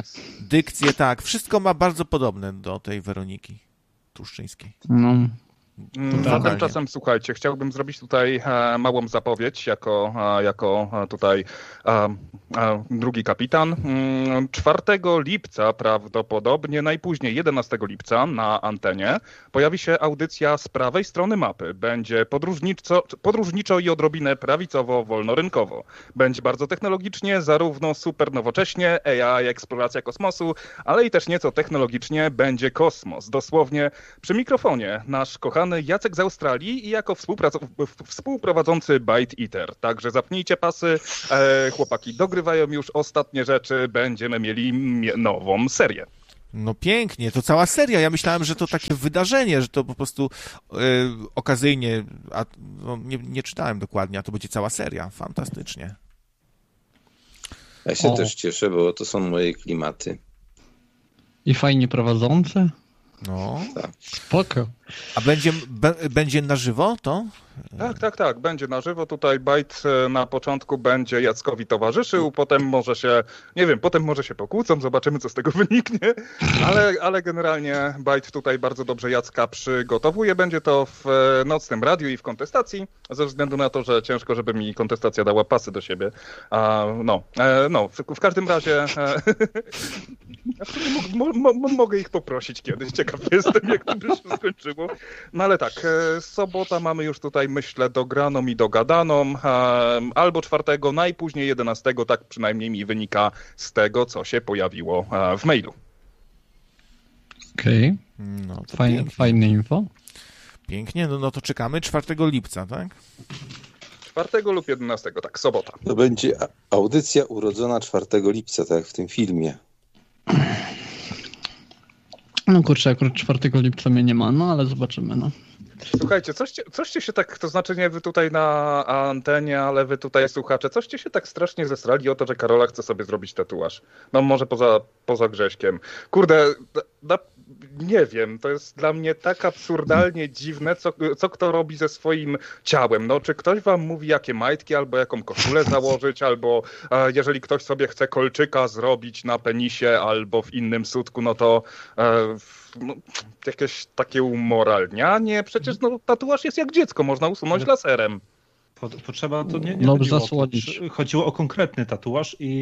Dykcję, tak. Wszystko ma bardzo podobne do tej Weroniki Truszczyńskiej. No. Tymczasem, słuchajcie, chciałbym zrobić tutaj małą zapowiedź jako tutaj drugi kapitan. 4 lipca prawdopodobnie, najpóźniej 11 lipca na antenie pojawi się audycja z prawej strony mapy. Będzie podróżniczo i odrobinę prawicowo-wolnorynkowo. Będzie bardzo technologicznie, zarówno super nowocześnie, AI, eksploracja kosmosu, ale i też nieco technologicznie będzie kosmos. Dosłownie przy mikrofonie nasz kochany Jacek z Australii i jako współprowadzący Bite Eater. Także zapnijcie pasy, chłopaki dogrywają już ostatnie rzeczy, będziemy mieli nową serię. No pięknie, to cała seria. Ja myślałem, że to takie wydarzenie, że to po prostu okazyjnie, nie czytałem dokładnie, a to będzie cała seria. Fantastycznie. Ja się też cieszę, bo to są moje klimaty. I fajnie prowadzące? No. Tak. Spoko. A będzie na żywo to? Tak. Będzie na żywo. Tutaj Bite na początku będzie Jackowi towarzyszył, potem może się pokłócą, zobaczymy, co z tego wyniknie, ale generalnie Bite tutaj bardzo dobrze Jacka przygotowuje. Będzie to w nocnym radiu i w kontestacji, ze względu na to, że ciężko, żeby mi kontestacja dała pasy do siebie. W każdym razie mogę ich poprosić kiedyś. Ciekaw jestem, jak to by się skończyło. No ale tak, sobota mamy już tutaj, myślę, dograną i dogadaną. Albo 4, najpóźniej 11, tak przynajmniej mi wynika z tego, co się pojawiło w mailu. Okej. No, fajne info. Pięknie, no to czekamy 4 lipca, tak? 4 lub 11, tak, sobota. To będzie audycja urodzona 4 lipca, tak jak w tym filmie. No kurczę, akurat 4 lipca mnie nie ma, no ale zobaczymy, no. Słuchajcie, coście się tak, to znaczy nie wy tutaj na antenie, ale wy tutaj słuchacze, coście się tak strasznie zesrali o to, że Karola chce sobie zrobić tatuaż. No może poza Grześkiem. Kurde, nie wiem, to jest dla mnie tak absurdalnie dziwne, co kto robi ze swoim ciałem. No czy ktoś wam mówi, jakie majtki, albo jaką koszulę założyć, albo jeżeli ktoś sobie chce kolczyka zrobić na penisie, albo w innym sutku, no to jakieś takie umoralnianie. Przecież tatuaż jest jak dziecko, można usunąć laserem. Potrzeba to nie chodziło o konkretny tatuaż i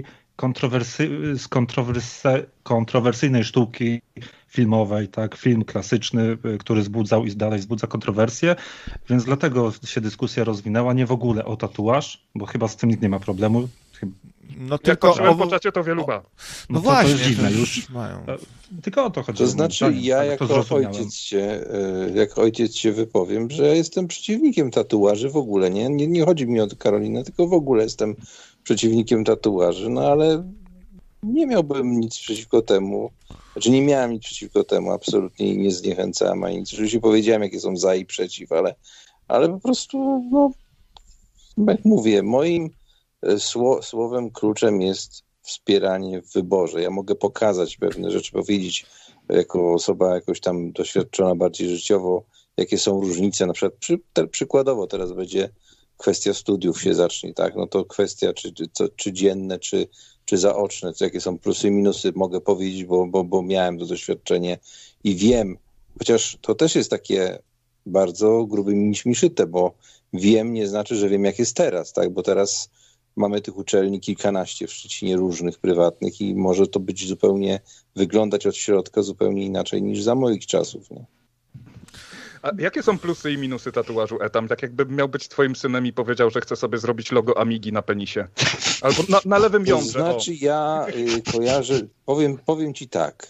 kontrowersyjnej sztuki filmowej, tak, film klasyczny, który wzbudzał i dalej wzbudza kontrowersje, więc dlatego się dyskusja rozwinęła, nie w ogóle o tatuaż, bo chyba z tym nikt nie ma problemu. No tylko po czacie to wielu ma. No właśnie, to jest dziwne już. Tylko o to chodzi. To znaczy ja jako ojciec się wypowiem, że ja jestem przeciwnikiem tatuaży w ogóle. Nie chodzi mi o Karolinę, tylko w ogóle jestem przeciwnikiem tatuaży, no ale nie miałbym nic przeciwko temu. Znaczy nie miałem nic przeciwko temu, absolutnie nie zniechęcałem ani nic. Oczywiście powiedziałem, jakie są za i przeciw, ale po prostu, jak mówię, moim słowem kluczem jest wspieranie w wyborze. Ja mogę pokazać pewne rzeczy, powiedzieć jako osoba jakoś tam doświadczona bardziej życiowo, jakie są różnice. Na przykład przykładowo teraz będzie kwestia studiów się zacznie, tak? No to kwestia czy dzienne, czy zaoczne, jakie są plusy i minusy, mogę powiedzieć, bo miałem to doświadczenie i wiem, chociaż to też jest takie bardzo grubymi nićmi szyte, bo wiem nie znaczy, że wiem jak jest teraz, tak? Bo teraz mamy tych uczelni kilkanaście w Szczecinie różnych, prywatnych i może to być zupełnie, wyglądać od środka zupełnie inaczej niż za moich czasów. Nie? A jakie są plusy i minusy tatuażu Etam? Tak jakbym miał być twoim synem i powiedział, że chce sobie zrobić logo Amigi na penisie. Albo na lewym jądrze. To znaczy ja kojarzę, powiem ci tak,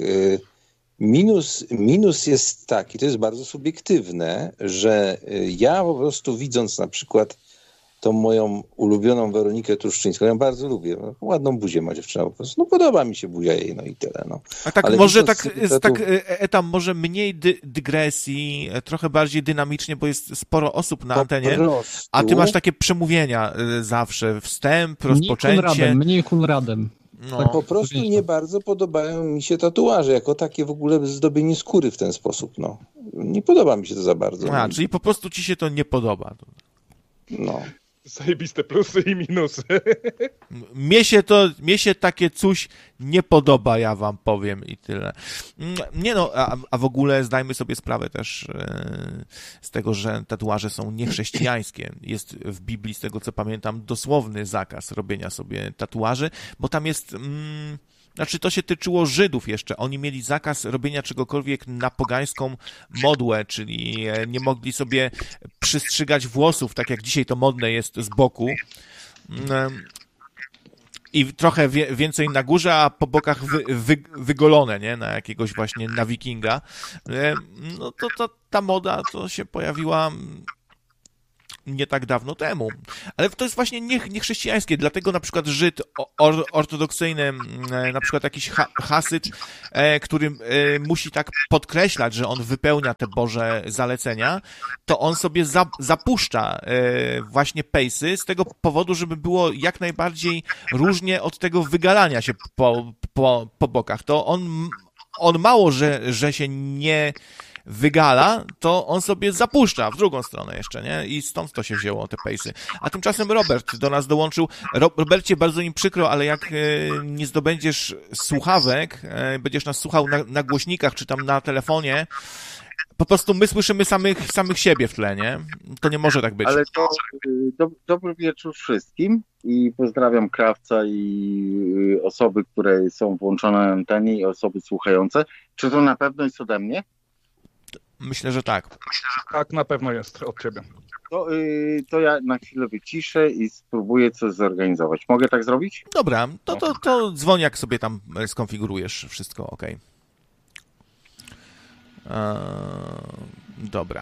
minus jest taki, to jest bardzo subiektywne, że ja po prostu widząc na przykład tą moją ulubioną Weronikę Truszczyńską, ja ją bardzo lubię, ładną buzię ma dziewczyna po prostu, podoba mi się buzia jej, i tyle. A tak ale może Etam może mniej dygresji, trochę bardziej dynamicznie, bo jest sporo osób na antenie, a ty masz takie przemówienia zawsze, wstęp, rozpoczęcie. Mniej Hunradem. Tak po prostu nie bardzo podobają mi się tatuaże, jako takie w ogóle zdobienie skóry w ten sposób, Nie podoba mi się to za bardzo. Czyli po prostu ci się to nie podoba. Zajebiste plusy i minusy. Mnie się takie coś nie podoba, ja wam powiem i tyle. Nie no, a w ogóle zdajmy sobie sprawę też z tego, że tatuaże są niechrześcijańskie. Jest w Biblii, z tego co pamiętam, dosłowny zakaz robienia sobie tatuaży, bo tam jest... Znaczy, to się tyczyło Żydów jeszcze. Oni mieli zakaz robienia czegokolwiek na pogańską modłę, czyli nie mogli sobie przystrzygać włosów, tak jak dzisiaj to modne jest z boku. I trochę więcej na górze, a po bokach wygolone, nie? Na jakiegoś właśnie, na wikinga. No to ta moda to się pojawiła nie tak dawno temu. Ale to jest właśnie niechrześcijańskie, dlatego na przykład Żyd ortodoksyjny, na przykład jakiś Hasyd, który musi tak podkreślać, że on wypełnia te Boże zalecenia, to on sobie zapuszcza właśnie pejsy z tego powodu, żeby było jak najbardziej różnie od tego wygalania się po bokach. To on mało, że się nie wygala, to on sobie zapuszcza w drugą stronę jeszcze, nie? I stąd to się wzięło, te pejsy. A tymczasem Robert do nas dołączył. Robercie, bardzo mi przykro, ale jak nie zdobędziesz słuchawek, będziesz nas słuchał na głośnikach, czy tam na telefonie, po prostu my słyszymy samych siebie w tle, nie? To nie może tak być. Ale to dobry wieczór wszystkim i pozdrawiam Krawca i osoby, które są włączone na antenie i osoby słuchające. Czy to na pewno jest ode mnie? Myślę, że tak. Tak, na pewno jest od ciebie. To ja na chwilę wyciszę i spróbuję coś zorganizować. Mogę tak zrobić? Dobra, to dzwoń, jak sobie tam skonfigurujesz wszystko, okej. Dobra.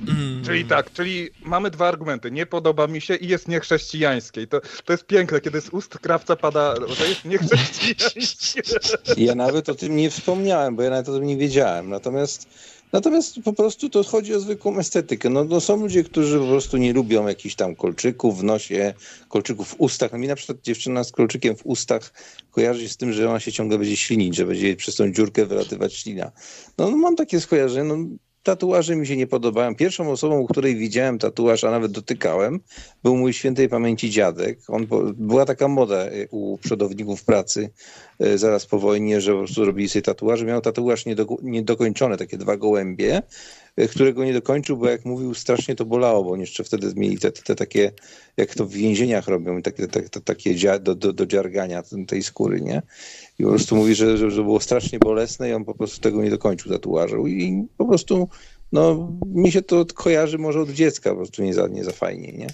Czyli mamy dwa argumenty. Nie podoba mi się i jest niechrześcijańskie. I to jest piękne, kiedy z ust Krawca pada, to jest niechrześcijańskie. Ja nawet o tym nie wspomniałem, bo ja nawet o tym nie wiedziałem. Natomiast po prostu to chodzi o zwykłą estetykę. No są ludzie, którzy po prostu nie lubią jakichś tam kolczyków w nosie, kolczyków w ustach. A mi na przykład dziewczyna z kolczykiem w ustach kojarzy się z tym, że ona się ciągle będzie ślinić, że będzie przez tą dziurkę wylatywać ślina. No mam takie skojarzenie. Tatuaże mi się nie podobają. Pierwszą osobą, u której widziałem tatuaż, a nawet dotykałem, był mój świętej pamięci dziadek. Była taka moda u przodowników pracy zaraz po wojnie, że po prostu robili sobie tatuaże. Miał tatuaż niedokończone, takie 2 gołębie, którego nie dokończył, bo jak mówił, strasznie to bolało, bo oni jeszcze wtedy mieli te takie, jak to w więzieniach robią, takie do dziargania tej skóry, nie? I po prostu mówi, że było strasznie bolesne i on po prostu tego nie dokończył tatuażu. I po prostu, mi się to kojarzy może od dziecka, po prostu nie za fajnie, nie?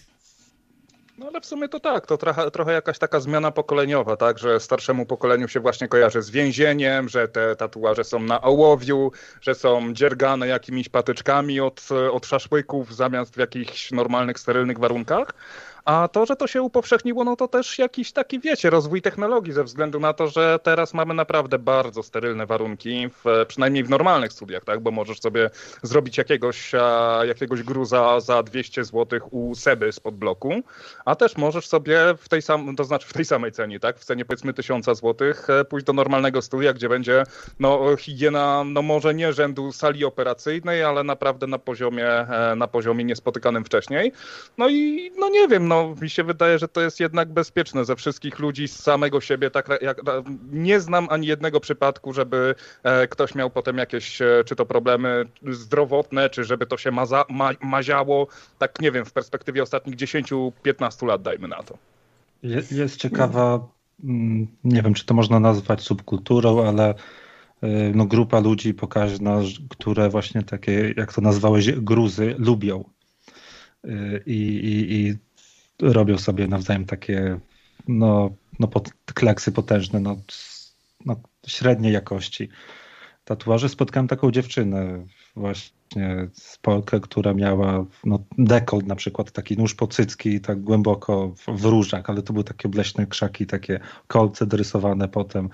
No ale w sumie to tak, to trochę jakaś taka zmiana pokoleniowa, tak, że starszemu pokoleniu się właśnie kojarzy z więzieniem, że te tatuaże są na ołowiu, że są dziergane jakimiś patyczkami od szaszłyków zamiast w jakichś normalnych, sterylnych warunkach. A to, że to się upowszechniło, no to też jakiś taki, wiecie, rozwój technologii ze względu na to, że teraz mamy naprawdę bardzo sterylne warunki, przynajmniej w normalnych studiach, tak, bo możesz sobie zrobić jakiegoś gruza za 200 zł u Seby spod bloku, a też możesz sobie w tej samej cenie, tak, w cenie powiedzmy 1000 zł pójść do normalnego studia, gdzie będzie higiena, może nie rzędu sali operacyjnej, ale naprawdę na poziomie niespotykanym wcześniej. No i nie wiem, mi się wydaje, że to jest jednak bezpieczne ze wszystkich ludzi, z samego siebie. Nie znam ani jednego przypadku, żeby ktoś miał potem jakieś, czy to problemy zdrowotne, czy żeby to się maziało, tak nie wiem, w perspektywie ostatnich 10-15 lat, dajmy na to. Jest ciekawa, nie wiem, czy to można nazwać subkulturą, ale grupa ludzi pokaźna, które właśnie takie, jak to nazwałeś, gruzy, lubią. I robią sobie nawzajem takie kleksy potężne, średniej jakości tatuaże. Spotkałem taką dziewczynę właśnie z Polkę, która miała dekolt na przykład, taki nóż po cycki, tak głęboko w różach, ale to były takie obleśne krzaki, takie kolce dorysowane potem.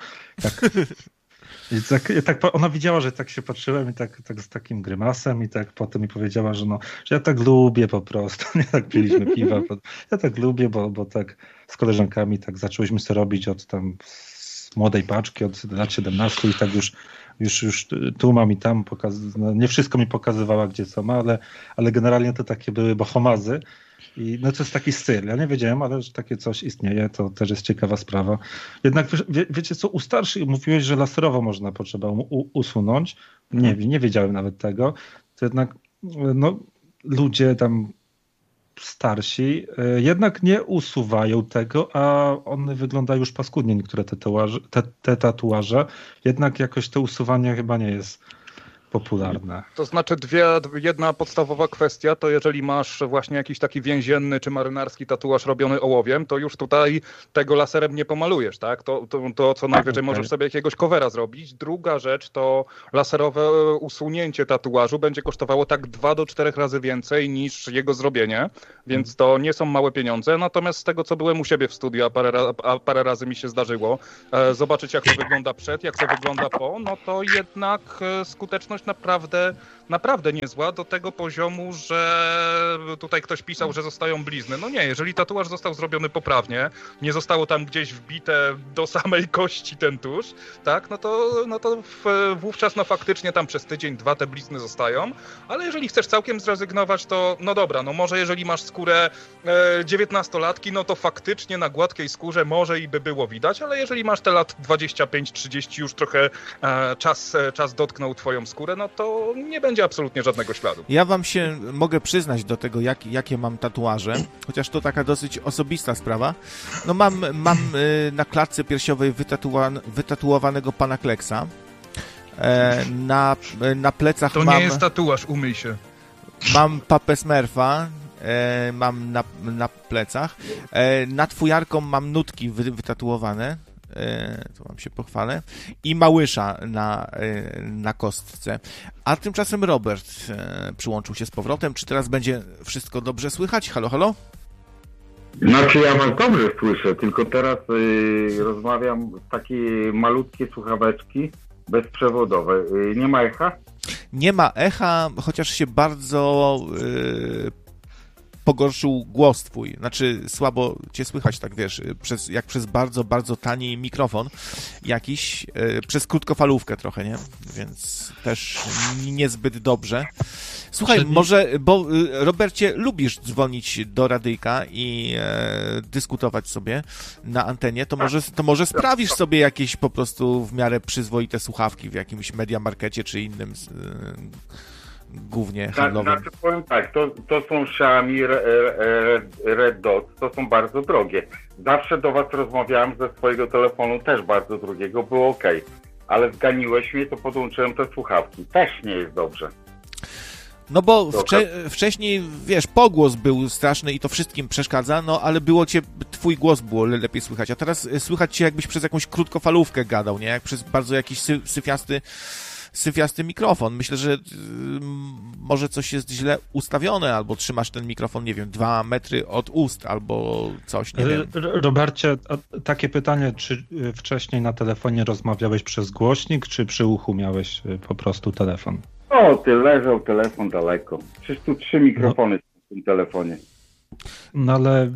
I tak ona widziała, że tak się patrzyłem i tak z takim grymasem i tak potem mi powiedziała, że ja tak lubię po prostu. Nie tak piliśmy piwa. Ja tak lubię, bo tak z koleżankami tak zaczęłyśmy sobie robić od tam z młodej paczki, od lat 17 i tak już tu mam i tam nie wszystko mi pokazywała, gdzie co ma, ale generalnie to takie były bohomazy. I no to jest taki styl. Ja nie wiedziałem, ale że takie coś istnieje, to też jest ciekawa sprawa. Jednak wiecie co, u starszych mówiłeś, że laserowo potrzeba usunąć. Nie wiedziałem nawet tego. To jednak no, ludzie tam starsi jednak nie usuwają tego, a one wyglądają już paskudnie, niektóre te tatuaże. Jednak jakoś to usuwanie chyba nie jest popularne. To znaczy jedna podstawowa kwestia, to jeżeli masz właśnie jakiś taki więzienny czy marynarski tatuaż robiony ołowiem, to już tutaj tego laserem nie pomalujesz, tak? To co najwyżej możesz sobie jakiegoś covera zrobić. Druga rzecz to laserowe usunięcie tatuażu będzie kosztowało tak 2 do 4 razy więcej niż jego zrobienie, więc to nie są małe pieniądze. Natomiast z tego, co byłem u siebie w studiu, a parę razy mi się zdarzyło zobaczyć, jak to wygląda przed, jak to wygląda po, no to jednak skuteczność naprawdę niezła, do tego poziomu, że tutaj ktoś pisał, że zostają blizny. No nie, jeżeli tatuaż został zrobiony poprawnie, nie zostało tam gdzieś wbite do samej kości ten tusz, tak, no to wówczas faktycznie tam przez tydzień, 2 te blizny zostają, ale jeżeli chcesz całkiem zrezygnować, to no dobra, no może jeżeli masz skórę 19-latki, no to faktycznie na gładkiej skórze może i by było widać, ale jeżeli masz te lat 25-30, już trochę czas dotknął twoją skórę, no to nie będzie absolutnie żadnego śladu. Ja wam się mogę przyznać do tego, jakie mam tatuaże, chociaż to taka dosyć osobista sprawa. No mam na klatce piersiowej wytatuowanego pana Kleksa. Na plecach to mam... To nie jest tatuaż, umyj się. Mam papę Smurfa, mam na plecach. Nad fujarką mam nutki wytatuowane. To wam się pochwalę. I Małysza na kostce. A tymczasem Robert przyłączył się z powrotem. Czy teraz będzie wszystko dobrze słychać? Halo, halo? Znaczy ja was dobrze słyszę, tylko teraz rozmawiam z takiej malutkie słuchaweczki bezprzewodowe. Nie ma echa? Nie ma echa, chociaż się bardzo pogorszył głos twój. Znaczy słabo cię słychać, tak wiesz, jak przez bardzo, bardzo tani mikrofon jakiś, przez krótkofalówkę trochę, nie? Więc też niezbyt dobrze. Słuchaj, może, bo Robercie, lubisz dzwonić do radyjka i dyskutować sobie na antenie, to może sprawisz sobie jakieś po prostu w miarę przyzwoite słuchawki w jakimś Media Markecie czy innym głównie handlowym. Znaczy powiem tak, to są Xiaomi Red Dot, to są bardzo drogie. Zawsze do was rozmawiałem ze swojego telefonu, też bardzo drogiego, było ok, ale zganiłeś mnie, to podłączyłem te słuchawki. Też nie jest dobrze. No bo wcześniej, wiesz, pogłos był straszny i to wszystkim przeszkadza, no ale twój głos było lepiej słychać, a teraz słychać cię jakbyś przez jakąś krótkofalówkę gadał, nie? Jak przez bardzo jakiś syfiasty mikrofon. Myślę, że może coś jest źle ustawione, albo trzymasz ten mikrofon, nie wiem, 2 metry od ust, albo coś, nie wiem. Robercie, takie pytanie, czy wcześniej na telefonie rozmawiałeś przez głośnik, czy przy uchu miałeś po prostu telefon? O, ty leżał telefon daleko. Przecież tu 3 mikrofony w tym telefonie. No ale...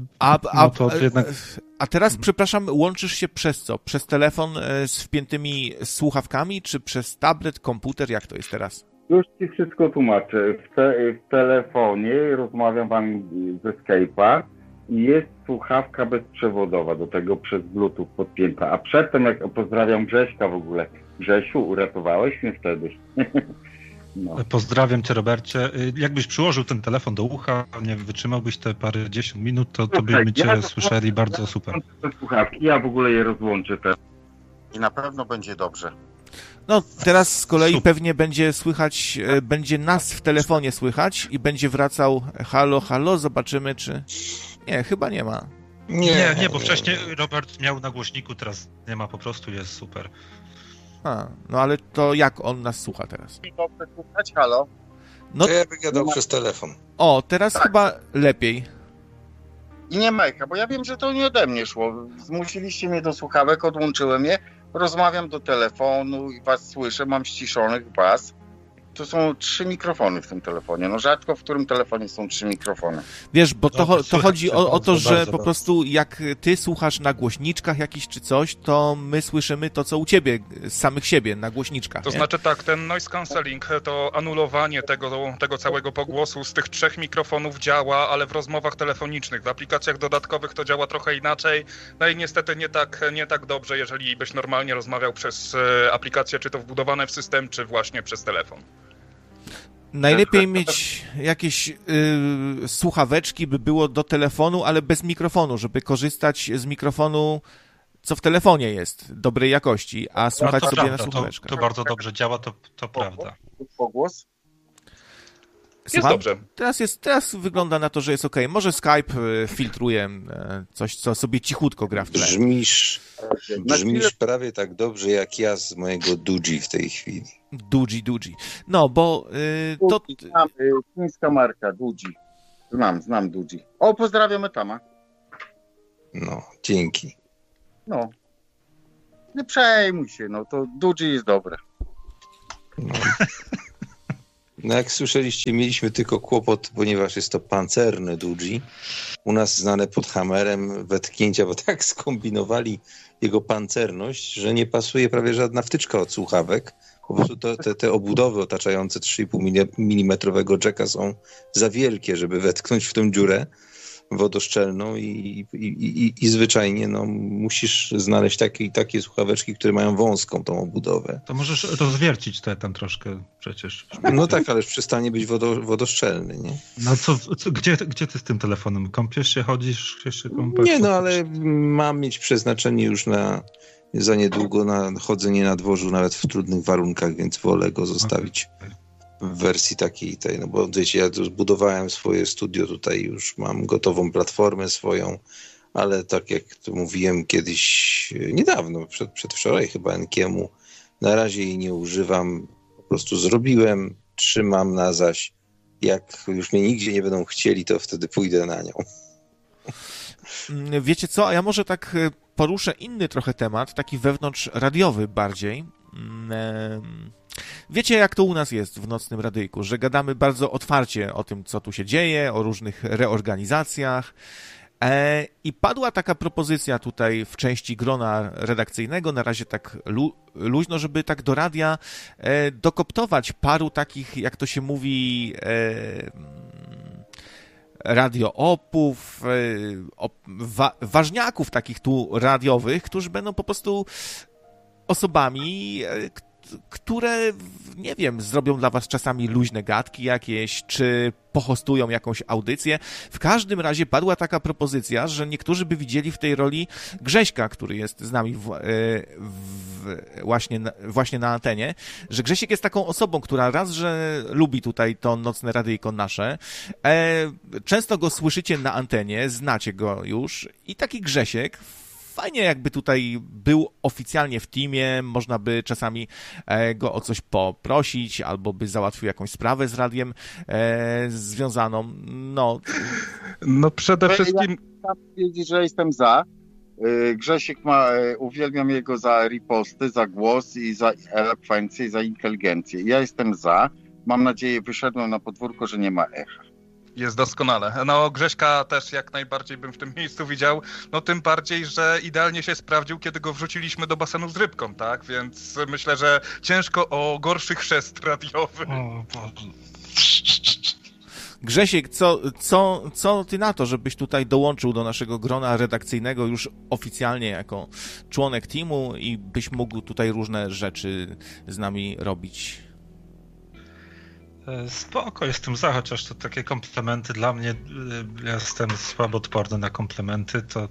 A teraz, przepraszam, łączysz się przez co? Przez telefon z wpiętymi słuchawkami, czy przez tablet, komputer? Jak to jest teraz? Już ci wszystko tłumaczę. W telefonie rozmawiam wam ze Skype'a i jest słuchawka bezprzewodowa, do tego przez Bluetooth podpięta. A przedtem, jak pozdrawiam Grześka w ogóle. Grzesiu, uratowałeś mnie wtedy. No. Pozdrawiam cię, Robercie. Jakbyś przyłożył ten telefon do ucha, nie wytrzymałbyś te parędziesiąt minut, to byśmy cię słyszeli bardzo super. Ja w ogóle je rozłączę teraz. I na pewno będzie dobrze. No, teraz z kolei pewnie będzie słychać, będzie nas w telefonie słychać i będzie wracał halo, halo, zobaczymy, czy... Nie, chyba nie ma. Nie, bo wcześniej Robert miał na głośniku, teraz nie ma, po prostu jest super. No ale to jak on nas słucha teraz? Dobrze słuchać, halo? No, to ja wygadał przez telefon. O, teraz tak. Chyba lepiej. I nie ma echa, bo ja wiem, że to nie ode mnie szło. Zmusiliście mnie do słuchawek, odłączyłem je, rozmawiam do telefonu i was słyszę, mam ściszonych was. to są 3 mikrofony w tym telefonie. No rzadko w którym telefonie są 3 mikrofony. Wiesz, bo to chodzi o to, że po prostu jak ty słuchasz na głośniczkach jakiś czy coś, to my słyszymy to, co u ciebie, z samych siebie, na głośniczkach. To znaczy tak, ten noise cancelling, to anulowanie tego całego pogłosu z tych 3 mikrofonów działa, ale w rozmowach telefonicznych, w aplikacjach dodatkowych to działa trochę inaczej. No i niestety nie tak dobrze, jeżeli byś normalnie rozmawiał przez aplikację, czy to wbudowane w system, czy właśnie przez telefon. Najlepiej mieć jakieś słuchaweczki by było do telefonu, ale bez mikrofonu, żeby korzystać z mikrofonu, co w telefonie jest, dobrej jakości, a słuchać sobie prawda, na słuchaweczkach. To bardzo dobrze działa, to prawda. Pogłos? Jest dobrze. Teraz wygląda na to, że jest okej. Może Skype filtruje coś, co sobie cichutko gra w tle. Brzmisz prawie tak dobrze jak ja z mojego Dudzi w tej chwili. Dudzi. No, bo to... Chińska marka, Dudzi. Znam Dudzi. O, pozdrawiamy Tama. No, dzięki. No. Nie przejmuj się, no to Dudzi jest dobre. No jak słyszeliście, mieliśmy tylko kłopot, ponieważ jest to pancerny Dudzi. U nas znane pod Hammerem wetknięcia, bo tak skombinowali jego pancerność, że nie pasuje prawie żadna wtyczka od słuchawek. Po prostu te obudowy otaczające 3,5 mm jacka są za wielkie, żeby wetknąć w tą dziurę wodoszczelną i zwyczajnie musisz znaleźć takie słuchaweczki, które mają wąską tą obudowę. To możesz rozwiercić ten troszkę przecież. No tak, ale przestanie być wodoszczelny, nie? No gdzie ty z tym telefonem? Kąpiesz się, chodzisz? Nie, no ale mam mieć przeznaczenie już za niedługo na chodzenie na dworzu, nawet w trudnych warunkach, więc wolę go zostawić w wersji takiej, no bo wiecie, ja tu zbudowałem swoje studio, tutaj już mam gotową platformę swoją, ale tak jak tu mówiłem kiedyś, niedawno, przedwczoraj chyba NKiemu, na razie jej nie używam, po prostu zrobiłem, trzymam na zaś, jak już mnie nigdzie nie będą chcieli, to wtedy pójdę na nią. Wiecie co, a ja może tak poruszę inny trochę temat, taki wewnątrz radiowy bardziej. Wiecie, jak to u nas jest w Nocnym Radyjku, że gadamy bardzo otwarcie o tym, co tu się dzieje, o różnych reorganizacjach. I padła taka propozycja tutaj w części grona redakcyjnego, na razie tak luźno, żeby tak do radia dokoptować paru takich, jak to się mówi, radioopów, ważniaków takich tu radiowych, którzy będą po prostu osobami, które, nie wiem, zrobią dla was czasami luźne gadki jakieś, czy pohostują jakąś audycję. W każdym razie padła taka propozycja, że niektórzy by widzieli w tej roli Grześka, który jest z nami właśnie na antenie, że Grzesiek jest taką osobą, która raz, że lubi tutaj to Nocne Radyjko nasze, często go słyszycie na antenie, znacie go już i taki Grzesiek fajnie jakby tutaj był oficjalnie w teamie, można by czasami go o coś poprosić, albo by załatwił jakąś sprawę z radiem związaną. No przede wszystkim... Ja chcę powiedzieć, że jestem za. Grzesiek uwielbiam jego za riposty, za głos i za elokwencję i za inteligencję. Ja jestem za. Mam nadzieję, wyszedłem na podwórko, że nie ma echa. Jest doskonale. No Grześka też jak najbardziej bym w tym miejscu widział, no tym bardziej, że idealnie się sprawdził, kiedy go wrzuciliśmy do basenu z rybką, tak? Więc myślę, że ciężko o gorszy chrzest radiowy. O Boże. Grzesiek, co ty na to, żebyś tutaj dołączył do naszego grona redakcyjnego już oficjalnie jako członek teamu i byś mógł tutaj różne rzeczy z nami robić? Spoko, jestem za, chociaż to takie komplementy dla mnie, ja jestem słabo odporny na komplementy, to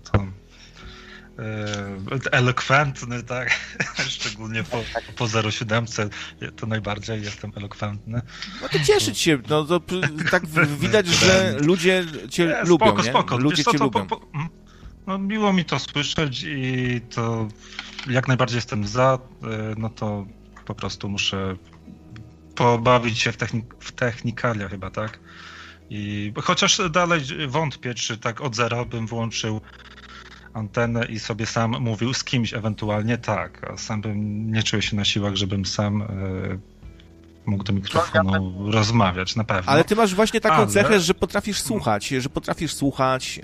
elokwentny, tak, szczególnie po 07 to najbardziej jestem elokwentny. No to cieszyć się, no to tak widać, że ludzie cię lubią, spoko. Nie? Ludzie cię lubią. No miło mi to słyszeć i to jak najbardziej jestem za, no to po prostu muszę pobawić się w technikalia chyba, tak? I chociaż dalej wątpię, czy tak od zera bym włączył antenę i sobie sam mówił z kimś ewentualnie, tak. A sam bym nie czuł się na siłach, żebym sam mógł do mikrofonu rozmawiać, na pewno. Ale ty masz właśnie taką cechę, że potrafisz słuchać,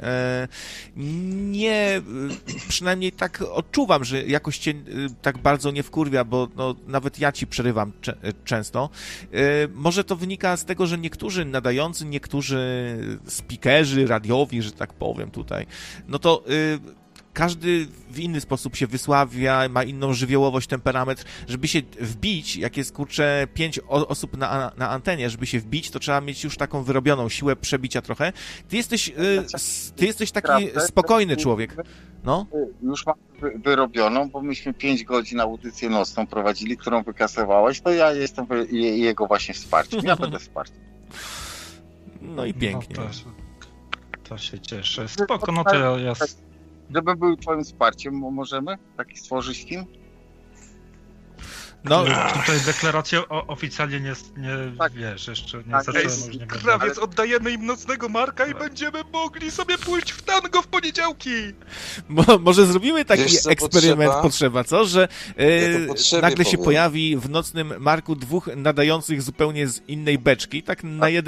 nie, przynajmniej tak odczuwam, że jakoś cię tak bardzo nie wkurwia, bo no, nawet ja ci przerywam często. Może to wynika z tego, że niektórzy nadający, niektórzy speakerzy radiowi, że tak powiem tutaj, no to każdy w inny sposób się wysławia, ma inną żywiołowość, temperament. Żeby się wbić, jak jest, 5 osób na antenie, żeby się wbić, to trzeba mieć już taką wyrobioną siłę przebicia trochę. Ty jesteś taki spokojny człowiek. No? Już mam wyrobioną, bo myśmy 5 godzin audycję nocną prowadzili, którą wykasowałeś, to ja jestem jego właśnie wsparciem. Ja będę wsparciem. No i pięknie. No to się cieszę. Spoko, no to ja... Żeby był twoim wsparciem, możemy taki stworzyć team? No, tutaj deklarację oficjalnie nie tak, wiesz, jeszcze nie zacząłem. Krawiec, oddajemy im nocnego Marka i będziemy mogli sobie pójść w tango w poniedziałki. Może zrobimy taki eksperyment potrzeba, co? Że nagle się pojawi w nocnym Marku 2 nadających zupełnie z innej beczki, tak na jeden